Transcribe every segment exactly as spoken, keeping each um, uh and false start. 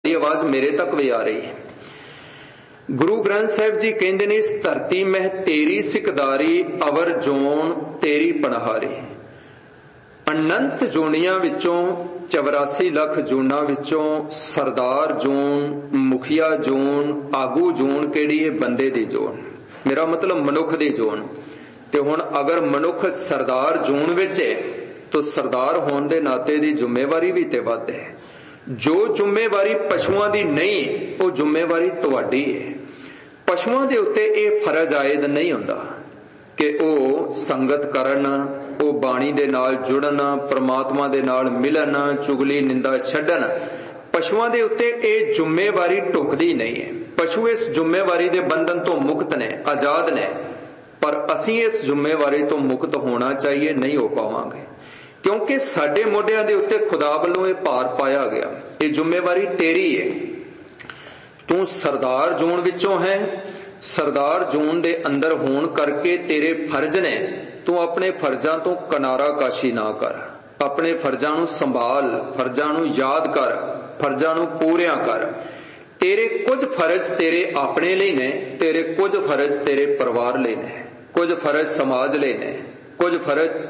आवाज मेरे तक भी आ रही है। गुरु ग्रंथ साहिब जी कहते ने, इस धरती में तेरी सिकदारी अवर जोन तेरी पनहारी। अनंत जोनियां विचों चौरासी लख जोना विचों सरदार जोन, मुखिया जोन, आगू जोन केड़ी है? बंदे दी जोन, मेरा मतलब मनुख दी जोन। ते हुण अगर मनुख सरदार जोन विच है तो सरदार होने दे नाते दी जिम्मेवारी भी ते वध है। जो जिम्मेवारी पशुआं दी नहीं, वो जिम्मेवारी तुहाडी है। पशुआं दे उत्ते यह फर्ज आयद नहीं हुंदा कि वो संगत करन, वो बाणी दे नाल जुड़न, परमात्मा दे नाल मिलन, चुगली निंदा छड्डन। पशुआं दे उत्ते यह जिम्मेवारी टुकदी नहीं है। पशु इस जिम्मेवारी दे बंधन तो मुक्त ने, आजाद ने, पर असीं इस जिम्मेवारी तो मुक्त होना चाहिए, नहीं हो पावांगे क्योंकि साडे मोढियां दे उत्ते खुदा वल्लों ये भार पाया गया। ये जिम्मेवारी तेरी है। तू सरदार जोन विचों है, सरदार जोन दे अंदर होण करके तेरे फर्ज ने। तू अपने फर्जां तो किनारा काशी ना कर, अपने फर्जां नूं संभाल, फर्जां नूं याद कर, फर्जां नूं पूरियां कर। तेरे कुछ फर्ज तेरे अपने लिए ने, तेरे कुछ फर्ज तेरे परिवार लिए ने, कुछ फर्ज समाज लिए ने, कुछ फर्ज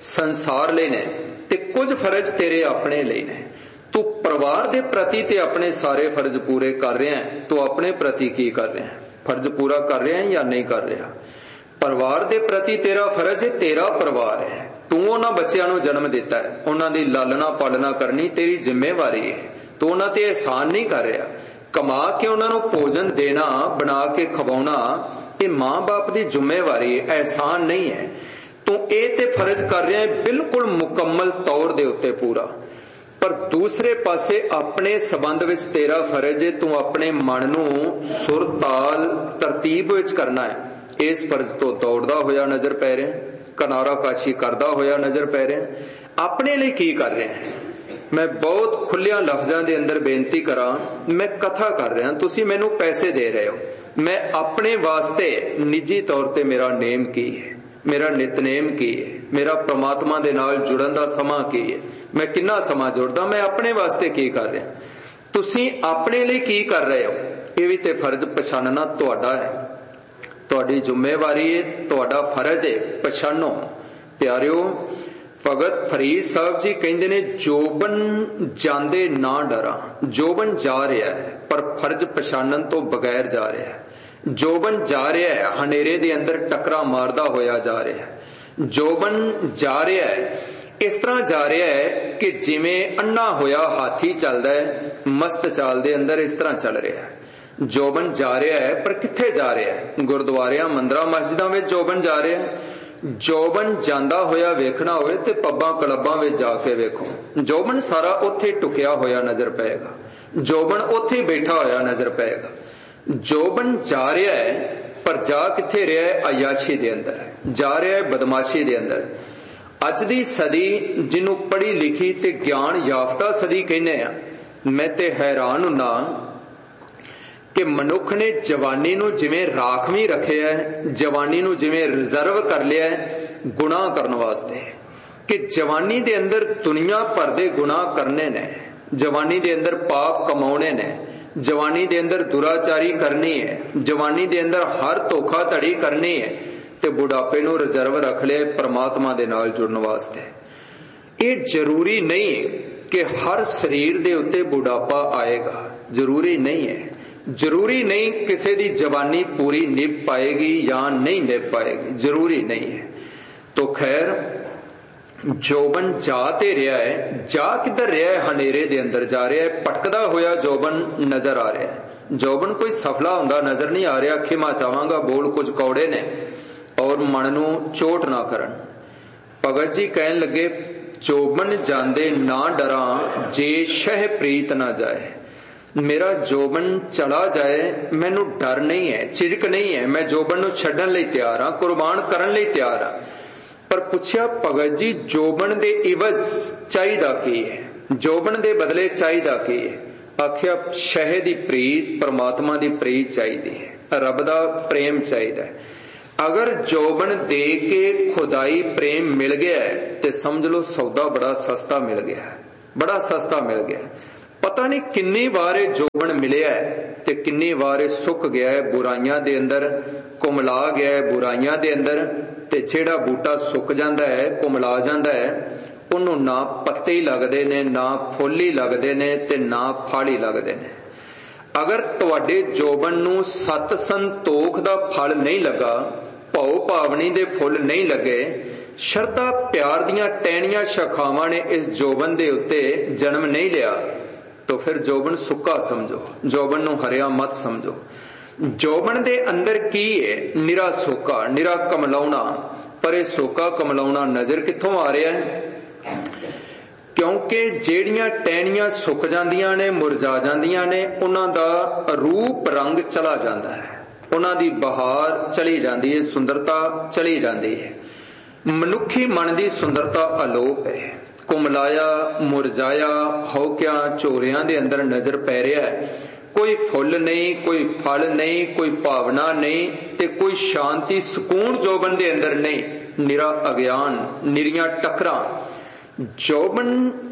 संसार लिए ने, ते कुछ फर्ज तेरे अपने लिए ने। तू परिवार दे प्रति ते अपने सारे फर्ज पूरे कर रहे हैं, तो अपने प्रति की कर रहे हैं? फर्ज पूरा कर रहे हैं या नहीं कर रहा? परिवार दे प्रति तेरा फर्ज है, तेरा परिवार है। तू उन्हां बच्चिआं नूं जन्म दिता है, उन्हां दी लालना पालना करनी तेरी जिम्मेवारी है। तू उन्हां ते एहसान नहीं कर रहा। कमा के उन्हां नूं भोजन देना, बना के खवाउणा, ये मां बाप दी जिम्मेवारी है, एहसान नहीं है। तू ये ते फर्ज कर रहा है बिल्कुल मुकम्मल तौर दे उत्ते पूरा, पर दूसरे पासे अपने संबंध विच तेरा फर्ज है, तू अपने मन नूं सुर ताल तरतीब विच करना है। इस फर्ज तो दौड़दा होया नजर पै रहा, किनारा काशी करदा होया नजर पै रहा। अपने लिए की कर रहे हैं? मैं बहुत खुलिया लफ्जां दे अंदर बेनती करा, मैं कथा कर रहा, तुसी मैनू पैसे दे रहे हो, मैं अपने वास्ते निजी तौर ते मेरा नेम की है, मेरा नितनेम की है, मेरा परमात्मा दे नाल जुड़न दा समा की है, मैं किन्ना समा जुड़दा, मैं अपने वास्ते की कर रहा, तुसी अपने लिए की कर रहे हो? ये भी ते फर्ज पछानना तुहाडा है, तुहाडी जिम्मेवारी है, तुहाडा फर्ज है, पछानो। प्यारिओ, भगत फरीद साहब जी कहंदे ने, जोबन जांदे ना डरा। जोबन जा रहा है पर फर्ज पछानन तो बगैर जा रहा है। जोबन जा रहा है, हनेरे दे अंदर टकरा मारदा होया जा रहा है। जोबन जा रहा है, इस तरह जा रहा है कि जिवें अन्ना होया हाथी चलदा है, मस्त चाल दे अंदर इस तरह चल रहा है। जोबन जा रहा है पर कित्थे जा रहा है? गुरुद्वारियां, मंदिरां, मस्जिदां विच जोबन जा रहा है। जोबन जांदा होया वेखना होवे ते पब्बां क्लबां विच जाके वेखो, जोबन सारा उत्थे टुकिया होया नजर पेगा, जोबन उत्थे बैठा होया नजर पेगा। जोबन जा रहा है पर जा किथे रहा है? अयाशी दे अंदर जा रहा है, बदमाशी दे अंदर। अज दी सदी जिन्हों पढ़ी लिखी ते ज्ञान याफ्ता सदी कहने आ, मैं ते हैरान हुन्ना कि मनुख ने जवानी नूं जिवें राखवी रखिया है, जवानी नूं जिवें रिजर्व कर लिया है गुनाह करने वास्ते, कि जवानी दे अंदर दुनिया भर दे गुनाह करने ने, जवानी दे अंदर पाप कमाउने ने, जवानी दे अंदर दुराचारी करनी है, जवानी दे अंदर हर धोखा धड़ी करनी है, ते बुढ़ापे नूं रिजर्व रख लिया परमात्मा दे नाल जुड़न वास्ते। ये जरूरी नहीं कि हर शरीर दे उत्ते बुढ़ापा आएगा, जरूरी नहीं है। जरूरी नहीं किसी दी जवानी पूरी निभ पाएगी या नहीं निभ पाएगी, जरूरी नहीं है। तो खैर, जोबन जा ते रहा है, जा किधर रहा है? हनेरे दे अंदर जा रहा है, भटकदा होया जोबन नजर आ रहा है। जोबन कोई सफला हुंदा नजर नहीं आ रहा। खिमा चाहांगा बोल कुछ कौड़े ने और मन नूं चोट ना करन। भगत जी कहन लगे, जोबन जांदे ना डरा, जे शह प्रीत ना जाए। मेरा जोबन चला जाए, मैनू डर नहीं है, झिझक नहीं है, मैं जोबन नूं छड्डण लई तैयार हां, कुर्बान करन लई तैयार हां। पर पुछया, भगत जी जोबन दे इवज चाहिदा की है? जोबन दे बदले चाहिदा की है? आखिया, शह दी प्रीत, परमात्मा दी प्रीत चाहिदी है, रब दा प्रेम चाहिदा है। अगर जोबन दे के खुदाई प्रेम मिल गया है तो समझ लो सौदा बड़ा सस्ता मिल गया है, बड़ा सस्ता मिल गया है। पता नहीं किन्नी वार जोबन मिलिया ते किन्नी वार सुक गया है बुराइयां दे अंदर, कुमला गया है बुराइयां दे अंदर। ते जेड़ा बूटा सुक जांदा है, कुमला जांदा है, उन्हों ना पत्ते ही लगदे ने, ना फुल ही लगदे ने, ते ना फल ही लगदे ने। अगर तुहाडे जोबन नूं सत संतोख दा फल नहीं लगा, भाव भावनी दे फुल नहीं लगे, शरधा प्यार दियां टहनियां शाखावां ने इस जोबन दे उत्ते जन्म नहीं लिया, तो फिर जोबन सुक्का समझो, जोबन नूं हरिया मत समझो। जोबन दे अंदर की है? निरा सोका, निरा कमलाउणा। पर यह सोका कमलाउणा नजर कित्थों आ रहा है? क्योंकि जेड़ियां टहनियां सुक जांदियां ने, मुरझा जांदियां ने, उन्हां दा रूप रंग चला जांदा है, उन्हां दी बहार चली जांदी है, सुंदरता चली जांदी है। मनुखी मन दी सुंदरता अलोप है। कुमलाया मुरझाया हौकिया झोरियां दे अंदर नजर पै रहा है। कोई फुल नहीं, कोई फल नहीं, कोई भावना नहीं, ते कोई शांति सुकून जोबन दे अंदर नहीं। निरा अज्ञान, निरियां टकरां। जोबन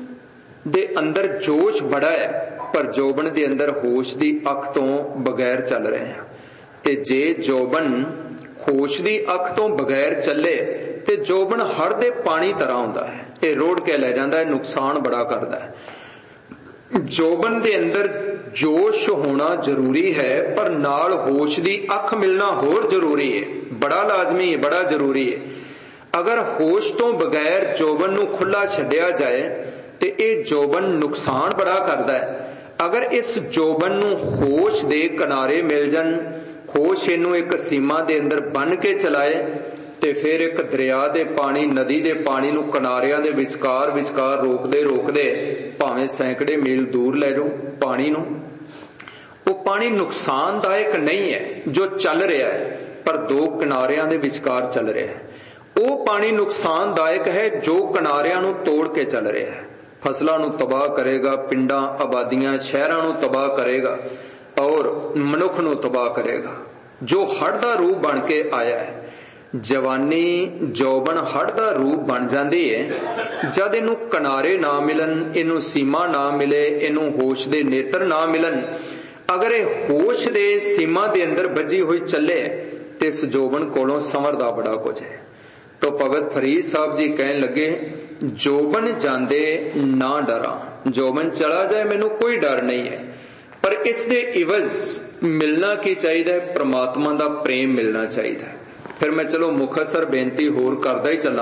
दे अंदर जोश बड़ा है, पर जोबन दे अंदर होश दी अख तो बगैर चल रहे हैं। ते जे जोबन होश दी अख तो बगैर चले ते जोबन हड़ दे पानी तरह होंदा है, ये रोड़ के ले जांदा है, नुकसान बड़ा करदा है। जोबन दे अंदर जोश होना जरूरी है, पर नाल होश दी अख मिलना होर जरूरी है, बड़ा लाजमी है, बड़ा जरूरी है। अगर होश तो बगैर जोबन नूं खुला छड्डिया जाए ते ये जोबन नुकसान बड़ा करदा है। अगर इस जोबन नूं होश दे किनारे मिल जान, होश इनू एक सीमा दे अंदर बन के चलाए, ते फिर एक दरिया दे पानी, नदी दे पानी नूं किनारियां दे विचकार विचकार रोकदे रोकदे भावें सैकड़े मील दूर ले जाओ पानी नूं, वो पानी नुकसानदायक नहीं है जो चल रहा है, पर दो किनारियां दे विचकार चल रहा है। वो पानी नुकसानदायक है जो किनारियां नूं तोड़ के चल रहा है, फसलों नूं तबाह करेगा, पिंडां आबादियां शहरां नूं तबाह करेगा और मनुख नूं तबाह करेगा, जो हड़ दा रूप बन के आया है। जवानी जोबन हड़ दा रूप बन जाती है जद इनू किनारे ना मिलन, इनू सीमा ना मिले, इनू होश दे नेत्र ना मिलन। अगर ये होश दे सीमा दे अंदर बजी हुई चले तो इस जोबन कोलों संवरदा बड़ा कुछ है। तो भगत फरीद साहब जी कहन लगे, जोबन जांदे ना डरा, जोबन चला जाए मैनू कोई डर नहीं है, पर इस दे इवज मिलना की चाहिए? परमात्मा दा प्रेम मिलना चाहिए। फिर मैं चलो मुखसर बेनती होर करदा ही चला।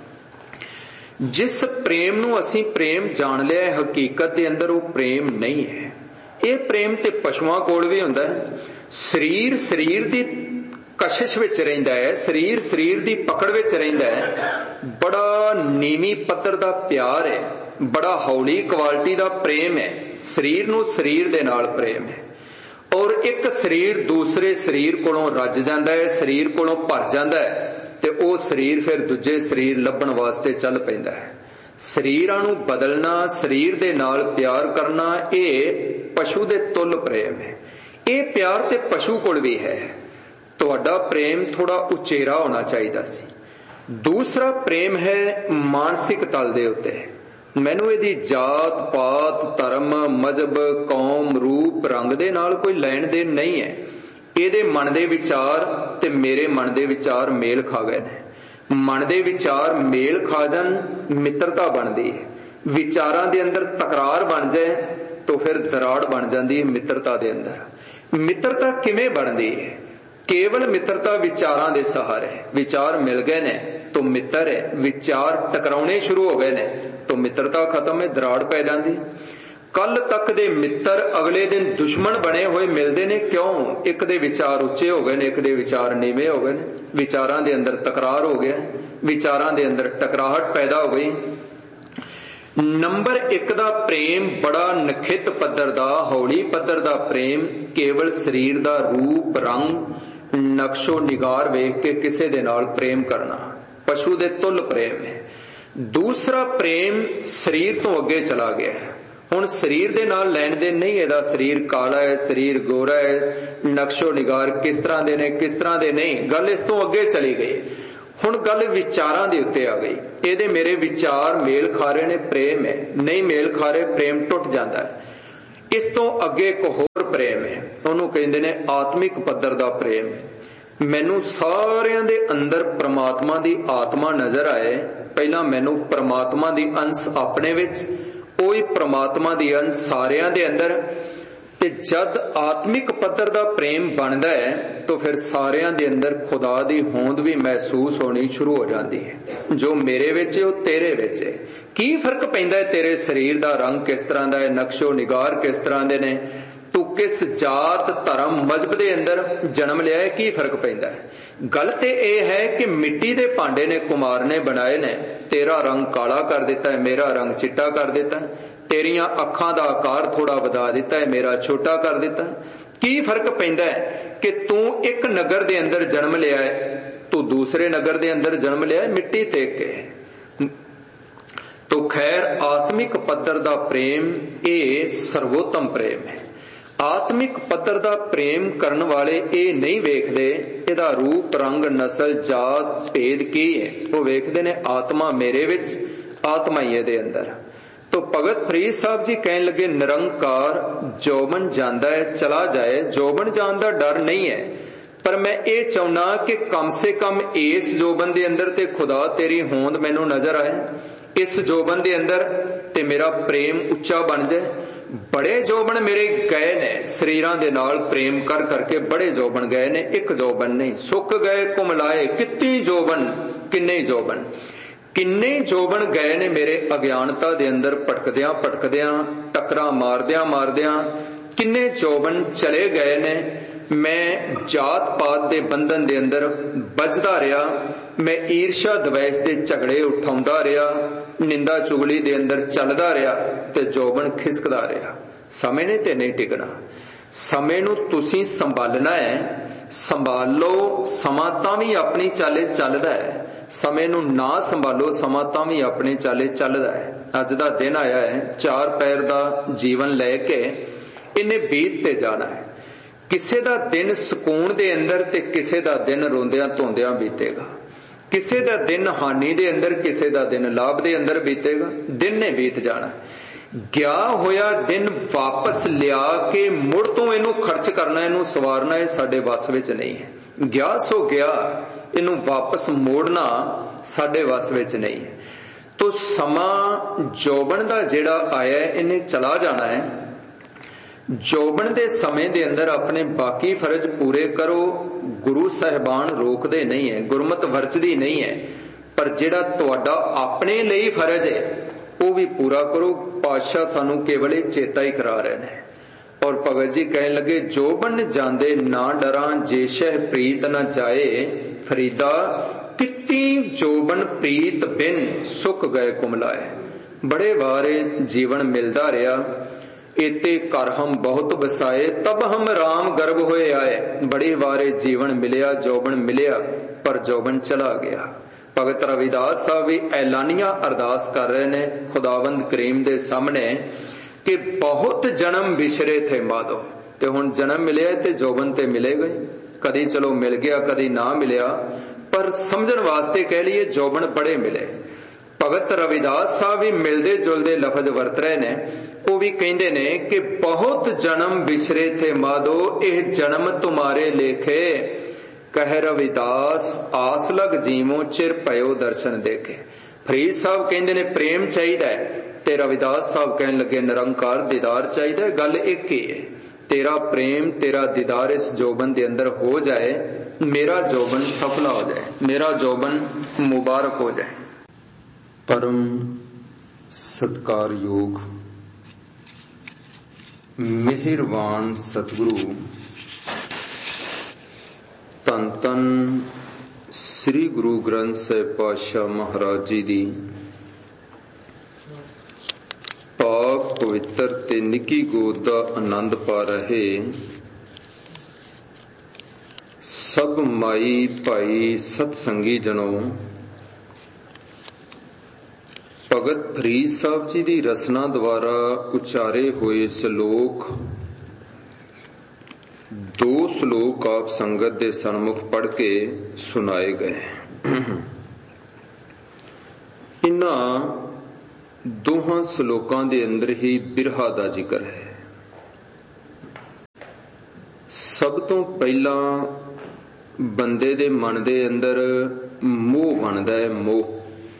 जिस प्रेम नू असी प्रेम जान लिया है, हकीकत दे अंदर वो प्रेम नहीं है। ये प्रेम ते पशुआं कोल भी हुंदा है। शरीर शरीर दी कशिश विच रहिंदा है, शरीर शरीर दी पकड़ विच रहिंदा है। बड़ा नीवी पत्तर दा प्यार है, बड़ा हौली क्वालिटी दा प्रेम है। शरीर नू शरीर दे नाल प्रेम है, और एक शरीर दूसरे शरीर कोलों रज जांदा है, शरीर कोलों भर जांदा है, ते ओ शरीर फिर दूजे शरीर लभण वास्ते चल पैंदा है। शरीरां नू बदलना, शरीर दे नाल प्यार करना, ये पशु दे तुल प्रेम है। ये प्यार ते पशु कोल भी है। तुहाडा प्रेम थोड़ा उचेरा होना चाहिए सी। दूसरा प्रेम है मानसिक तल दे उत्ते। मैनू इहदी जात पात धर्म मजहब कौम रूप रंग दे नाल कोई लैण देन नहीं है। इहदे मन दे विचार ते मेरे मन दे विचार मेल खा गए ने। मन दे विचार मेल खा जान, मित्रता बनदी है। विचारां दे अंदर तकरार बन जाए तो फिर दराड़ बन जाती है मित्रता दे अंदर। मित्रता किवें बनदी है? केवल मित्रता विचारां दे सहारे। विचार मिल गए ने तो मित्र है, विचार टकराने शुरू हो गए ने तो मित्रता खत्म है, दराड़ पै जाती। कल तक दे मित्र अगले दिन दुश्मन बने हुए मिलते ने, क्यों? एक दे विचार उच्चे हो गए ने, एक दे विचार नीवे हो गए ने। विचारां दे अंदर तकरार हो गया, विचारां दे अंदर टकराहट पैदा हो गई। नंबर एक दा प्रेम बड़ा नखित पद्धर दा, हौली पद्धर दा प्रेम, केवल शरीर दा रूप रंग नक्शो निगार वेख के किसे दे नाल प्रेम करना, पशु दे तुल प्रेम है। दूसरा प्रेम शरीर तो अगे चला गया है। हुण शरीर दे नाल लैण देन नहीं, इहदा शरीर काला है, शरीर गोरा है, नक्शो निगार किस तरह दे ने किस तरह दे नहीं, गल इस तो अगे चली गई। हुण गल विचारां दे उत्ते आ गई। इहदे मेरे विचार मेल खा रहे ने, प्रेम है। नहीं मेल खा रहे, प्रेम टुट जाता है। इस तो अगे एक होर प्रेम है, ਉਹਨੂੰ ਕਹਿੰਦੇ ਨੇ आत्मिक पद्धर दा प्रेम। मैनू सारिਆਂ ਦੇ अंदर परमात्मा दी आत्मा नजर आए। पहला मैनू परमात्मा दी अंश अपने विच, ਉਹੀ परमात्मा दी अंश सारिਆਂ ਦੇ अंदर। ਤੇ जद आत्मिक पद्धर दा प्रेम बनदा है तो फिर सारिਆਂ ਦੇ अंदर खुदा दी होंद भी महसूस होनी शुरू हो जाती है। जो मेरे विच है वो तेरे विच है। की फर्क पैंदा है? तेरे शरीर दा रंग किस तरह दा है, नक्शो निगार किस तरह दे ने, तू किस जात धर्म मजहब दे अंदर जन्म लिया है, की फर्क पैंदा है? गल ते यह है कि मिट्टी दे भांडे ने कुमार ने बनाए ने, तेरा रंग काला कर दिता है, मेरा रंग चिट्टा कर दिता है, तेरिया अखां दा आकार थोड़ा वधा दिता है, मेरा छोटा कर दिता है। की फर्क पैंदा है कि तू एक नगर दे अंदर जन्म लिया है, तू दूसरे नगर दे अंदर जन्म लिया है, मिट्टी ते के। तो खैर आत्मिक पद्धर दा प्रेम ये सर्वोत्तम प्रेम है। आत्मिक पद्धर दा प्रेम करन वाले ये नहीं वेखदे इहदा रूप रंग नस्ल जात भेद की है, वो वेखदे ने आत्मा मेरे विच, आत्मा ही इहदे अंदर। तो भगत फरीद साहब जी कहन लगे निरंकार जोबन जांदा है चला जाए, जोबन जान दा डर नहीं है, पर मैं ये चाहना कि कम से कम इस जोबन दे अंदर ते खुदा तेरी होंद मैनू नजर आए, इस जोबन दे अंदर ते मेरा प्रेम उच्चा बन जाए। बड़े जोबन मेरे गए ने शरीरां दे नाल प्रेम कर करके, बड़े जोबन गए ने, एक जोबन नहीं। सुक गए कुमलाए कितनी जोबन, किन्ने जोबन, किन्ने जोबन गए ने मेरे अज्ञानता दे अंदर भटकदियां भटकदियां, टकरा मारदियां मारदियां, किन्ने जोबन चले गए ने। मैं जात पात दे बंधन दे अंदर बजदा रहा, मैं ईर्षा द्वेष दे झगड़े उठाउंदा रहा, निंदा चुगली दे अंदर चलदा रहा ते जोबन खिसकदा रहा। समय ने ते नहीं टिकना, समय नू तुसी संभालना है। संभाल लो, समा तां भी अपनी चाले चलदा है, समय नू ना संभालो समा तां भी अपने चाले चलदा है। अज दा दिन आया है, चार पैर दा जीवन लैके इन्हें बीत ते जाना है। किसे दा दिन सुकून दे अंदर ते किसे दा दिन रोंदियां धोंदियां बीतेगा, किसे दा दिन हानि दे अंदर, किसे दा दिन लाभ दे अंदर बीतेगा। दिन ने बीत जाना। गया होया दिन वापस लिया के मुड़ तो इनू खर्च करना, इनू सवारना ये साडे वस विच नहीं है। गया सो गया, इनू वापस मोड़ना साडे वस विच नहीं है। तो समा जोबन दा जिहड़ा आया इन्हें चला जाना है। जोबन दे समय दे अंदर अपने बाकी फर्ज पूरे करो, गुरु साहिबान रोकदे नहीं है, गुरमत वरचदी नहीं है, पर जिहड़ा तुहाडा अपने लिए फर्ज है वो भी पूरा करो। पातशाह सानू केवल चेता ही करा रहे हैं। और भगत जी कहने लगे जोबन जांदे ना डरां, जे शह प्रीत न जाए फरीदा, कितनी जोबन प्रीत बिन सुख गए कुमलाए। बड़े बारे जीवन मिलदा रहा, एते कर हम बहुत बसाए, तब हम राम गर्भ होए आए। बड़े बारे जीवन मिलिया, जोबन मिलिया, पर जोबन चला गया। भगत रविदास साहब भी ऐलानिया अरदास कर रहे ने खुदावंद करीम दे सामने कि बहुत जन्म विछरे थे मादो, ते हुण जन्म मिलिया ते जोबन ते मिलेगा। कदी चलो मिल गया, कदी ना मिलिया, पर समझण वास्ते कह लिए जोबन बड़े मिले। भगत रविदास साहब भी मिलदे जुलदे लफज वरत रहे ने, वो भी कहंदे ने कि बहुत जन्म विछरे थे मादो, एह जन्म तुम्हारे लेखे, कह रविदास आस लग जीवो चिर पयो दर्शन देखे। फरीद साहब कहंदे ने प्रेम चाहिदा है, ते रविदास साहब कहन लगे निरंकार दीदार चाहिदा। गल एक ही है, तेरा प्रेम तेरा दीदार इस जोबन दे अंदर हो जाए, मेरा जोबन सफला हो जाए, मेरा जोबन मुबारक हो जाए। परम सत्कार योग मेहरबान सतगुरु धन धन श्री गुरु ग्रंथ साहिब पातशाह महाराज जी दी पाक पवित्र ते निकी गोद दा आनंद पा रहे सब माई भाई सतसंगी जनों, भगत फरीद साहब जी दी रसना द्वारा उचारे हुए श्लोक, दो श्लोक आप संगत दे सन्मुख पढ़ के सुनाए गए। इन्हां दोहां श्लोकां दे अंदर ही बिरहा दा जिक्र है। ਸਭ ਤੋਂ ਪਹਿਲਾਂ ਬੰਦੇ ਦੇ ਮਨ ਦੇ ਅੰਦਰ ਮੋਹ ਬਣਦਾ ਹੈ, ਮੋਹ।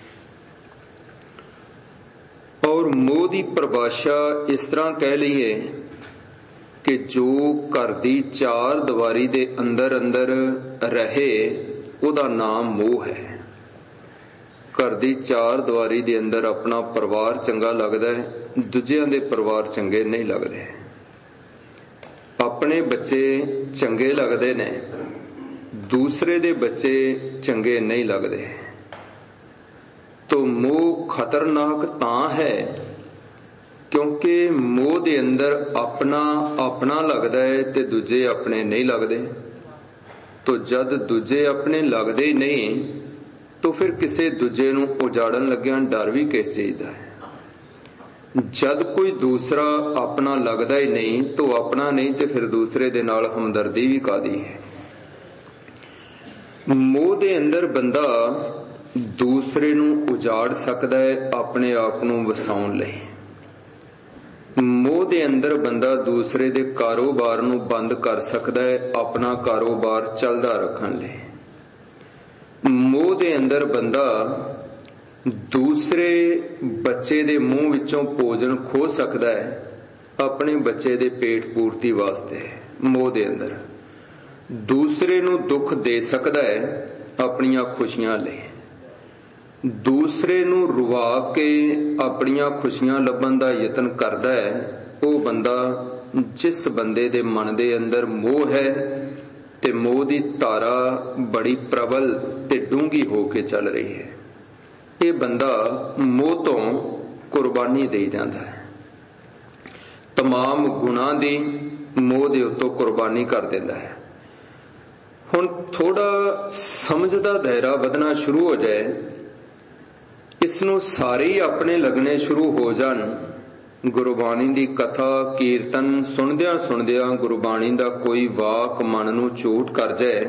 ਔਰ ਮੋਹ ਦੀ ਪਰਿਭਾਸ਼ਾ ਇਸ ਤਰ੍ਹਾਂ ਕਹਿ ਲਈਏ ਕਿ ਜੋ ਘਰ ਦੀ ਚਾਰ ਦੀਵਾਰੀ ਦੇ ਅੰਦਰ ਅੰਦਰ ਰਹੇ ਉਹਦਾ ਨਾਮ ਮੋਹ ਹੈ। ਘਰ ਦੀ ਚਾਰ ਦੀਵਾਰੀ ਦੇ ਅੰਦਰ ਆਪਣਾ ਪਰਿਵਾਰ ਚੰਗਾ ਲੱਗਦਾ ਹੈ, ਦੂਜਿਆਂ ਦੇ ਪਰਿਵਾਰ ਚੰਗੇ ਨਹੀਂ ਲੱਗਦੇ। ਆਪਣੇ ਬੱਚੇ ਚੰਗੇ ਲੱਗਦੇ ਨੇ, ਦੂਸਰੇ ਦੇ ਬੱਚੇ ਚੰਗੇ ਨਹੀਂ ਲੱਗਦੇ। ਤੋ ਮੋਹ ਖਤਰਨਾਕ ਤਾਂ ਹੈ ਕਿਉਂਕਿ ਮੋਹ ਦੇ ਅੰਦਰ ਆਪਣਾ ਆਪਣਾ ਲੱਗਦਾ ਹੈ ਤੇ ਦੂਜੇ ਆਪਣੇ ਨਹੀਂ ਲੱਗਦੇ। ਤੋ ਜਦ ਦੂਜੇ ਆਪਣੇ ਲੱਗਦੇ ਹੀ ਨਹੀਂ ਤੋ ਫਿਰ ਕਿਸੇ ਦੂਜੇ ਨੂੰ ਉਜਾੜਨ ਲੱਗਿਆਂ ਡਰ ਵੀ ਕਿਸ ਚੀਜ਼ ਦਾ ਹੈ। ਜਦ ਕੋਈ ਦੂਸਰਾ ਆਪਣਾ ਲੱਗਦਾ ਹੀ ਨਹੀਂ ਤੋ ਆਪਣਾ ਨਹੀਂ ਤੇ ਫਿਰ ਦੂਸਰੇ ਦੇ ਨਾਲ ਹਮਦਰਦੀ ਵੀ ਕਾਹਦੀ ਹੈ। ਮੋਹ ਦੇ ਅੰਦਰ ਬੰਦਾ ਦੂਸਰੇ ਨੂੰ ਉਜਾੜ ਸਕਦਾ ਹੈ ਆਪਣੇ ਆਪ ਨੂੰ ਵਸਾਉਣ ਲਈ। ਮੋਹ ਦੇ ਅੰਦਰ ਬੰਦਾ ਦੂਸਰੇ ਦੇ ਕਾਰੋਬਾਰ ਨੂੰ ਬੰਦ ਕਰ ਸਕਦਾ ਹੈ ਆਪਣਾ ਕਾਰੋਬਾਰ ਚੱਲਦਾ ਰੱਖਣ ਲਈ। ਮੋਹ ਦੇ ਅੰਦਰ ਬੰਦਾ ਦੂਸਰੇ ਬੱਚੇ ਦੇ ਮੂੰਹ ਵਿੱਚੋਂ ਭੋਜਨ ਖੋਹ ਸਕਦਾ ਹੈ ਆਪਣੇ ਬੱਚੇ ਦੇ ਪੇਟ ਪੂਰਤੀ ਵਾਸਤੇ। ਮੋਹ ਦੇ ਅੰਦਰ ਦੂਸਰੇ ਨੂੰ ਦੁੱਖ ਦੇ ਸਕਦਾ ਹੈ ਆਪਣੀਆਂ ਖੁਸ਼ੀਆਂ ਲਈ। ਦੂਸਰੇ ਨੂੰ ਰੁਵਾ ਕੇ ਆਪਣੀਆਂ ਖੁਸ਼ੀਆਂ ਲੱਭਣ ਦਾ ਯਤਨ ਕਰਦਾ ਹੈ ਉਹ ਬੰਦਾ ਜਿਸ ਬੰਦੇ ਦੇ ਮਨ ਦੇ ਅੰਦਰ ਮੋਹ ਹੈ ਤੇ ਮੋਹ ਦੀ ਧਾਰਾ ਬੜੀ ਪ੍ਰਬਲ ਤੇ ਡੂੰਘੀ ਹੋ ਕੇ ਚੱਲ ਰਹੀ ਹੈ। ਇਹ ਬੰਦਾ ਮੋਹ ਤੋਂ ਕੁਰਬਾਨੀ ਦੇ ਜਾਂਦਾ ਹੈ, ਤਮਾਮ ਗੁਨਾਹ ਦੀ ਮੋਹ ਦੇ ਉੱਤੋਂ ਕੁਰਬਾਨੀ ਕਰ ਦਿੰਦਾ ਹੈ। ਹੁਣ ਥੋੜਾ ਸਮਝ ਦਾ ਦਾਇਰਾ ਵਧਣਾ ਸ਼ੁਰੂ ਹੋ ਜਾਏ, ਇਸ ਨੂੰ ਸਾਰੇ ਹੀ ਆਪਣੇ ਲੱਗਣੇ ਸ਼ੁਰੂ ਹੋ ਜਾਣ। ਗੁਰਬਾਣੀ ਦੀ ਕਥਾ ਕੀਰਤਨ ਸੁਣਦਿਆਂ ਸੁਣਦਿਆਂ ਗੁਰਬਾਣੀ ਦਾ ਕੋਈ ਵਾਕ ਮਨ ਨੂੰ ਚੋਟ ਕਰ ਜਾਏ,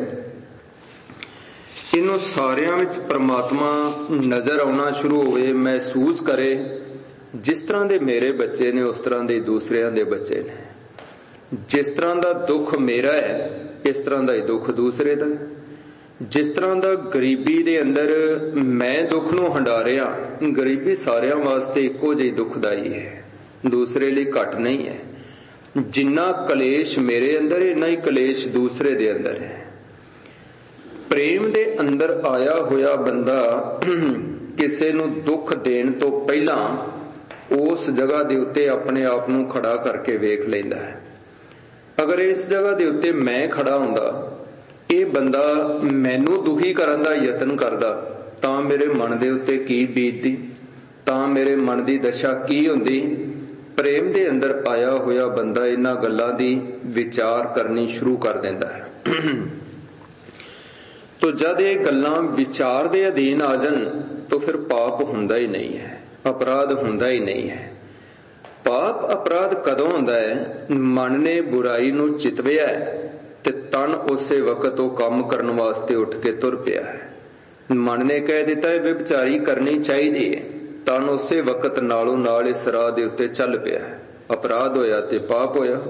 ਇਹਨੂੰ ਸਾਰਿਆਂ ਵਿੱਚ ਪ੍ਰਮਾਤਮਾ ਨਜ਼ਰ ਆਉਣਾ ਸ਼ੁਰੂ ਹੋਵੇ, ਮਹਿਸੂਸ ਕਰੇ ਜਿਸ ਤਰ੍ਹਾਂ ਦੇ ਮੇਰੇ ਬੱਚੇ ਨੇ ਉਸ ਤਰ੍ਹਾਂ ਦੇ ਦੂਸਰਿਆਂ ਦੇ ਬੱਚੇ ਨੇ। ਜਿਸ ਤਰ੍ਹਾਂ ਦਾ ਦੁੱਖ ਮੇਰਾ ਹੈ ਇਸ ਤਰ੍ਹਾਂ ਦਾ ਹੀ ਦੁੱਖ ਦੂਸਰੇ ਦਾ। ਜਿਸ ਤਰ੍ਹਾਂ ਦਾ ਗਰੀਬੀ ਦੇ ਅੰਦਰ ਮੈਂ ਦੁੱਖ ਨੂੰ ਹੰਢਾ ਰਿਹਾ, ਗਰੀਬੀ ਸਾਰਿਆਂ ਵਾਸਤੇ ਇੱਕੋ ਜਿਹੀ ਦੁੱਖਦਾਈ ਹੈ, ਦੂਸਰੇ ਲਈ ਘੱਟ ਨਹੀਂ ਹੈ। ਜਿੰਨਾ ਕਲੇਸ਼ ਮੇਰੇ ਅੰਦਰ ਇੰਨਾ ਹੀ ਕਲੇਸ਼ ਦੂਸਰੇ ਦੇ ਅੰਦਰ ਹੈ। ਪ੍ਰੇਮ ਦੇ ਅੰਦਰ ਆਇਆ ਹੋਇਆ ਬੰਦਾ ਕਿਸੇ ਨੂੰ ਦੁੱਖ ਦੇਣ ਤੋਂ ਪਹਿਲਾਂ ਉਸ ਜਗ੍ਹਾ ਦੇ ਉੱਤੇ ਆਪਣੇ ਆਪ ਨੂੰ ਖੜਾ ਕਰਕੇ ਵੇਖ ਲੈਂਦਾ ਹੈ। ਅਗਰ ਇਸ ਜਗ੍ਹਾ ਦੇ ਉੱਤੇ ਮੈਂ ਖੜਾ ਹੁੰਦਾ, ਇਹ ਬੰਦਾ ਮੈਨੂੰ ਦੁਖੀ ਕਰਨ ਦਾ ਯਤਨ ਕਰਦਾ ਤਾਂ ਮੇਰੇ ਮਨ ਦੇ ਉੱਤੇ ਕੀ ਬੀਤਦੀ, ਤਾਂ ਮੇਰੇ ਮਨ ਦੀ ਦਸ਼ਾ ਕੀ ਹੁੰਦੀ। ਪ੍ਰੇਮ ਦੇ ਅੰਦਰ ਆਇਆ ਹੋਇਆ ਬੰਦਾ ਇਹਨਾਂ ਗੱਲਾਂ ਦੀ ਵਿਚਾਰ ਕਰਨੀ ਸ਼ੁਰੂ ਕਰ ਦਿੰਦਾ ਹੈ। ਤੋ ਜਦ ਇਹ ਗੱਲਾਂ ਵਿਚਾਰ ਦੇ ਅਧੀਨ ਆ ਜਾਣ ਤਾਂ ਫਿਰ ਪਾਪ ਹੁੰਦਾ ਹੀ ਨਹੀਂ ਹੈ, ਅਪਰਾਧ ਹੁੰਦਾ ਹੀ ਨਹੀਂ ਹੈ। ਪਾਪ ਅਪਰਾਧ ਕਦੋਂ ਹੁੰਦਾ ਹੈ? ਮਨ ਨੇ ਬੁਰਾਈ ਨੂੰ ਚਿਤਵਿਆ ਤੇ ਤਨ ਉਸੇ ਵਕਤ ਉਹ ਕੰਮ ਕਰਨ ਵਾਸਤੇ ਉੱਠ ਕੇ ਤੁਰ ਪਿਆ ਹੈ। ਮਨ ਨੇ ਕਹਿ ਦਿੱਤਾ ਹੈ ਵਿਭਚਾਰੀ ਕਰਨੀ ਚਾਹੀਦੀ ਹੈ, ਤਨ ਉਸੇ ਵਕਤ ਨਾਲੋਂ ਨਾਲ ਇਸ ਰਾਹ ਦੇ ਉੱਤੇ ਚੱਲ ਪਿਆ ਹੈ। ਅਪਰਾਧ ਹੋਇਆ ਤੇ ਪਾਪ ਹੋਇਆ।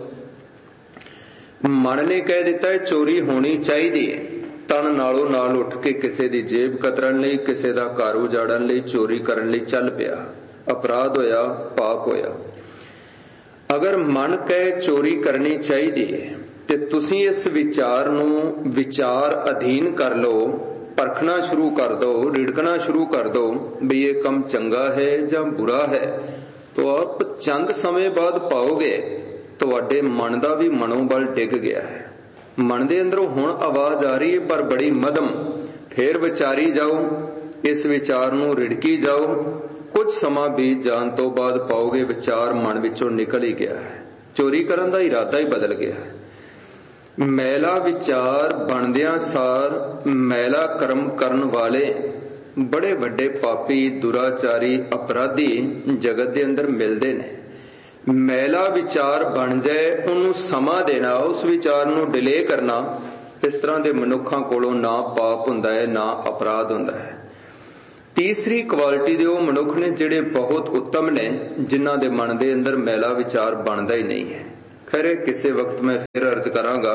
ਮਨ ਨੇ ਕਹਿ ਦਿੱਤਾ ਹੈ ਚੋਰੀ ਹੋਣੀ ਚਾਹੀਦੀ ਹੈ, ਤਨ ਨਾਲੋਂ ਨਾਲ ਉੱਠ ਕੇ ਕਿਸੇ ਦੀ ਜੇਬ ਕਤਰਨ ਲਈ, ਕਿਸੇ ਦਾ ਘਰ ਉਜਾੜਨ ਲਈ, ਚੋਰੀ ਕਰਨ ਲਈ ਚੱਲ ਪਿਆ। ਅਪਰਾਧ ਹੋਇਆ, ਪਾਪ ਹੋਇਆ। ਅਗਰ ਮਨ ਕਹੇ ਚੋਰੀ ਕਰਨੀ ਚਾਹੀਦੀ ਹੈ ਤੇ ਤੁਸੀਂ ਇਸ ਵਿਚਾਰ ਨੂੰ ਵਿਚਾਰ ਅਧੀਨ ਕਰ ਲਓ, ਪਰਖਣਾ ਸ਼ੁਰੂ ਕਰ ਦਿਓ, ਰਿੜਕਣਾ ਸ਼ੁਰੂ ਕਰ ਦਿਓ ਵੀ ਇਹ ਕੰਮ ਚੰਗਾ ਹੈ ਜਾਂ ਬੁਰਾ ਹੈ, ਤਾਂ ਆਪ ਚੰਦ ਸਮੇਂ ਬਾਅਦ ਪਾਓਗੇ ਤੁਹਾਡੇ ਮਨ ਦਾ ਵੀ ਮਨੋਬਲ ਡਿੱਗ ਗਿਆ ਹੈ। ਮਨ ਦੇ ਅੰਦਰੋਂ ਹੁਣ ਆਵਾਜ਼ ਆ ਰਹੀ ਹੈ ਪਰ ਬੜੀ ਮੱਧਮ। ਫੇਰ ਵਿਚਾਰੀ ਜਾਓ, ਇਸ ਵਿਚਾਰ ਨੂੰ ਰਿੜਕੀ ਜਾਓ। ਕੁਝ ਸਮਾਂ ਬੀਤ ਜਾਣ ਤੋਂ ਬਾਅਦ ਪਾਓਗੇ ਵਿਚਾਰ ਮਨ ਵਿੱਚੋਂ ਨਿਕਲ ਹੀ ਗਿਆ ਹੈ, ਚੋਰੀ ਕਰਨ ਦਾ ਇਰਾਦਾ ਹੀ ਬਦਲ ਗਿਆ ਹੈ। ਮੈਲਾ ਵਿਚਾਰ ਬਣਦਿਆਂ ਸਾਰ ਮੈਲਾ ਕਰਮ ਕਰਨ ਵਾਲੇ ਬੜੇ ਵੱਡੇ ਪਾਪੀ, ਦੁਰਾਚਾਰੀ, ਅਪਰਾਧੀ ਜਗਤ ਦੇ ਅੰਦਰ ਮਿਲਦੇ ਨੇ। ਮੈਲਾ ਵਿਚਾਰ ਬਣ ਜਾਏ, ਉਹਨੂੰ ਸਮਾਂ ਦੇਣਾ, ਉਸ ਵਿਚਾਰ ਨੂੰ ਡਿਲੇ ਕਰਨਾ, ਇਸ ਤਰ੍ਹਾਂ ਦੇ ਮਨੁੱਖਾਂ ਕੋਲੋਂ ਨਾ ਪਾਪ ਹੁੰਦਾ ਹੈ ਨਾ ਅਪਰਾਧ ਹੁੰਦਾ ਹੈ। ਤੀਸਰੀ ਕੁਆਲਿਟੀ ਦੇ ਉਹ ਮਨੁੱਖ ਨੇ ਜਿਹੜੇ ਬਹੁਤ ਉੱਤਮ ਨੇ, ਜਿਨ੍ਹਾਂ ਦੇ ਮਨ ਦੇ ਅੰਦਰ ਮੈਲਾ ਵਿਚਾਰ ਬਣਦਾ ਹੀ ਨਹੀਂ ਹੈ। खैर किसी वक्त मैं फिर अर्ज करांगा।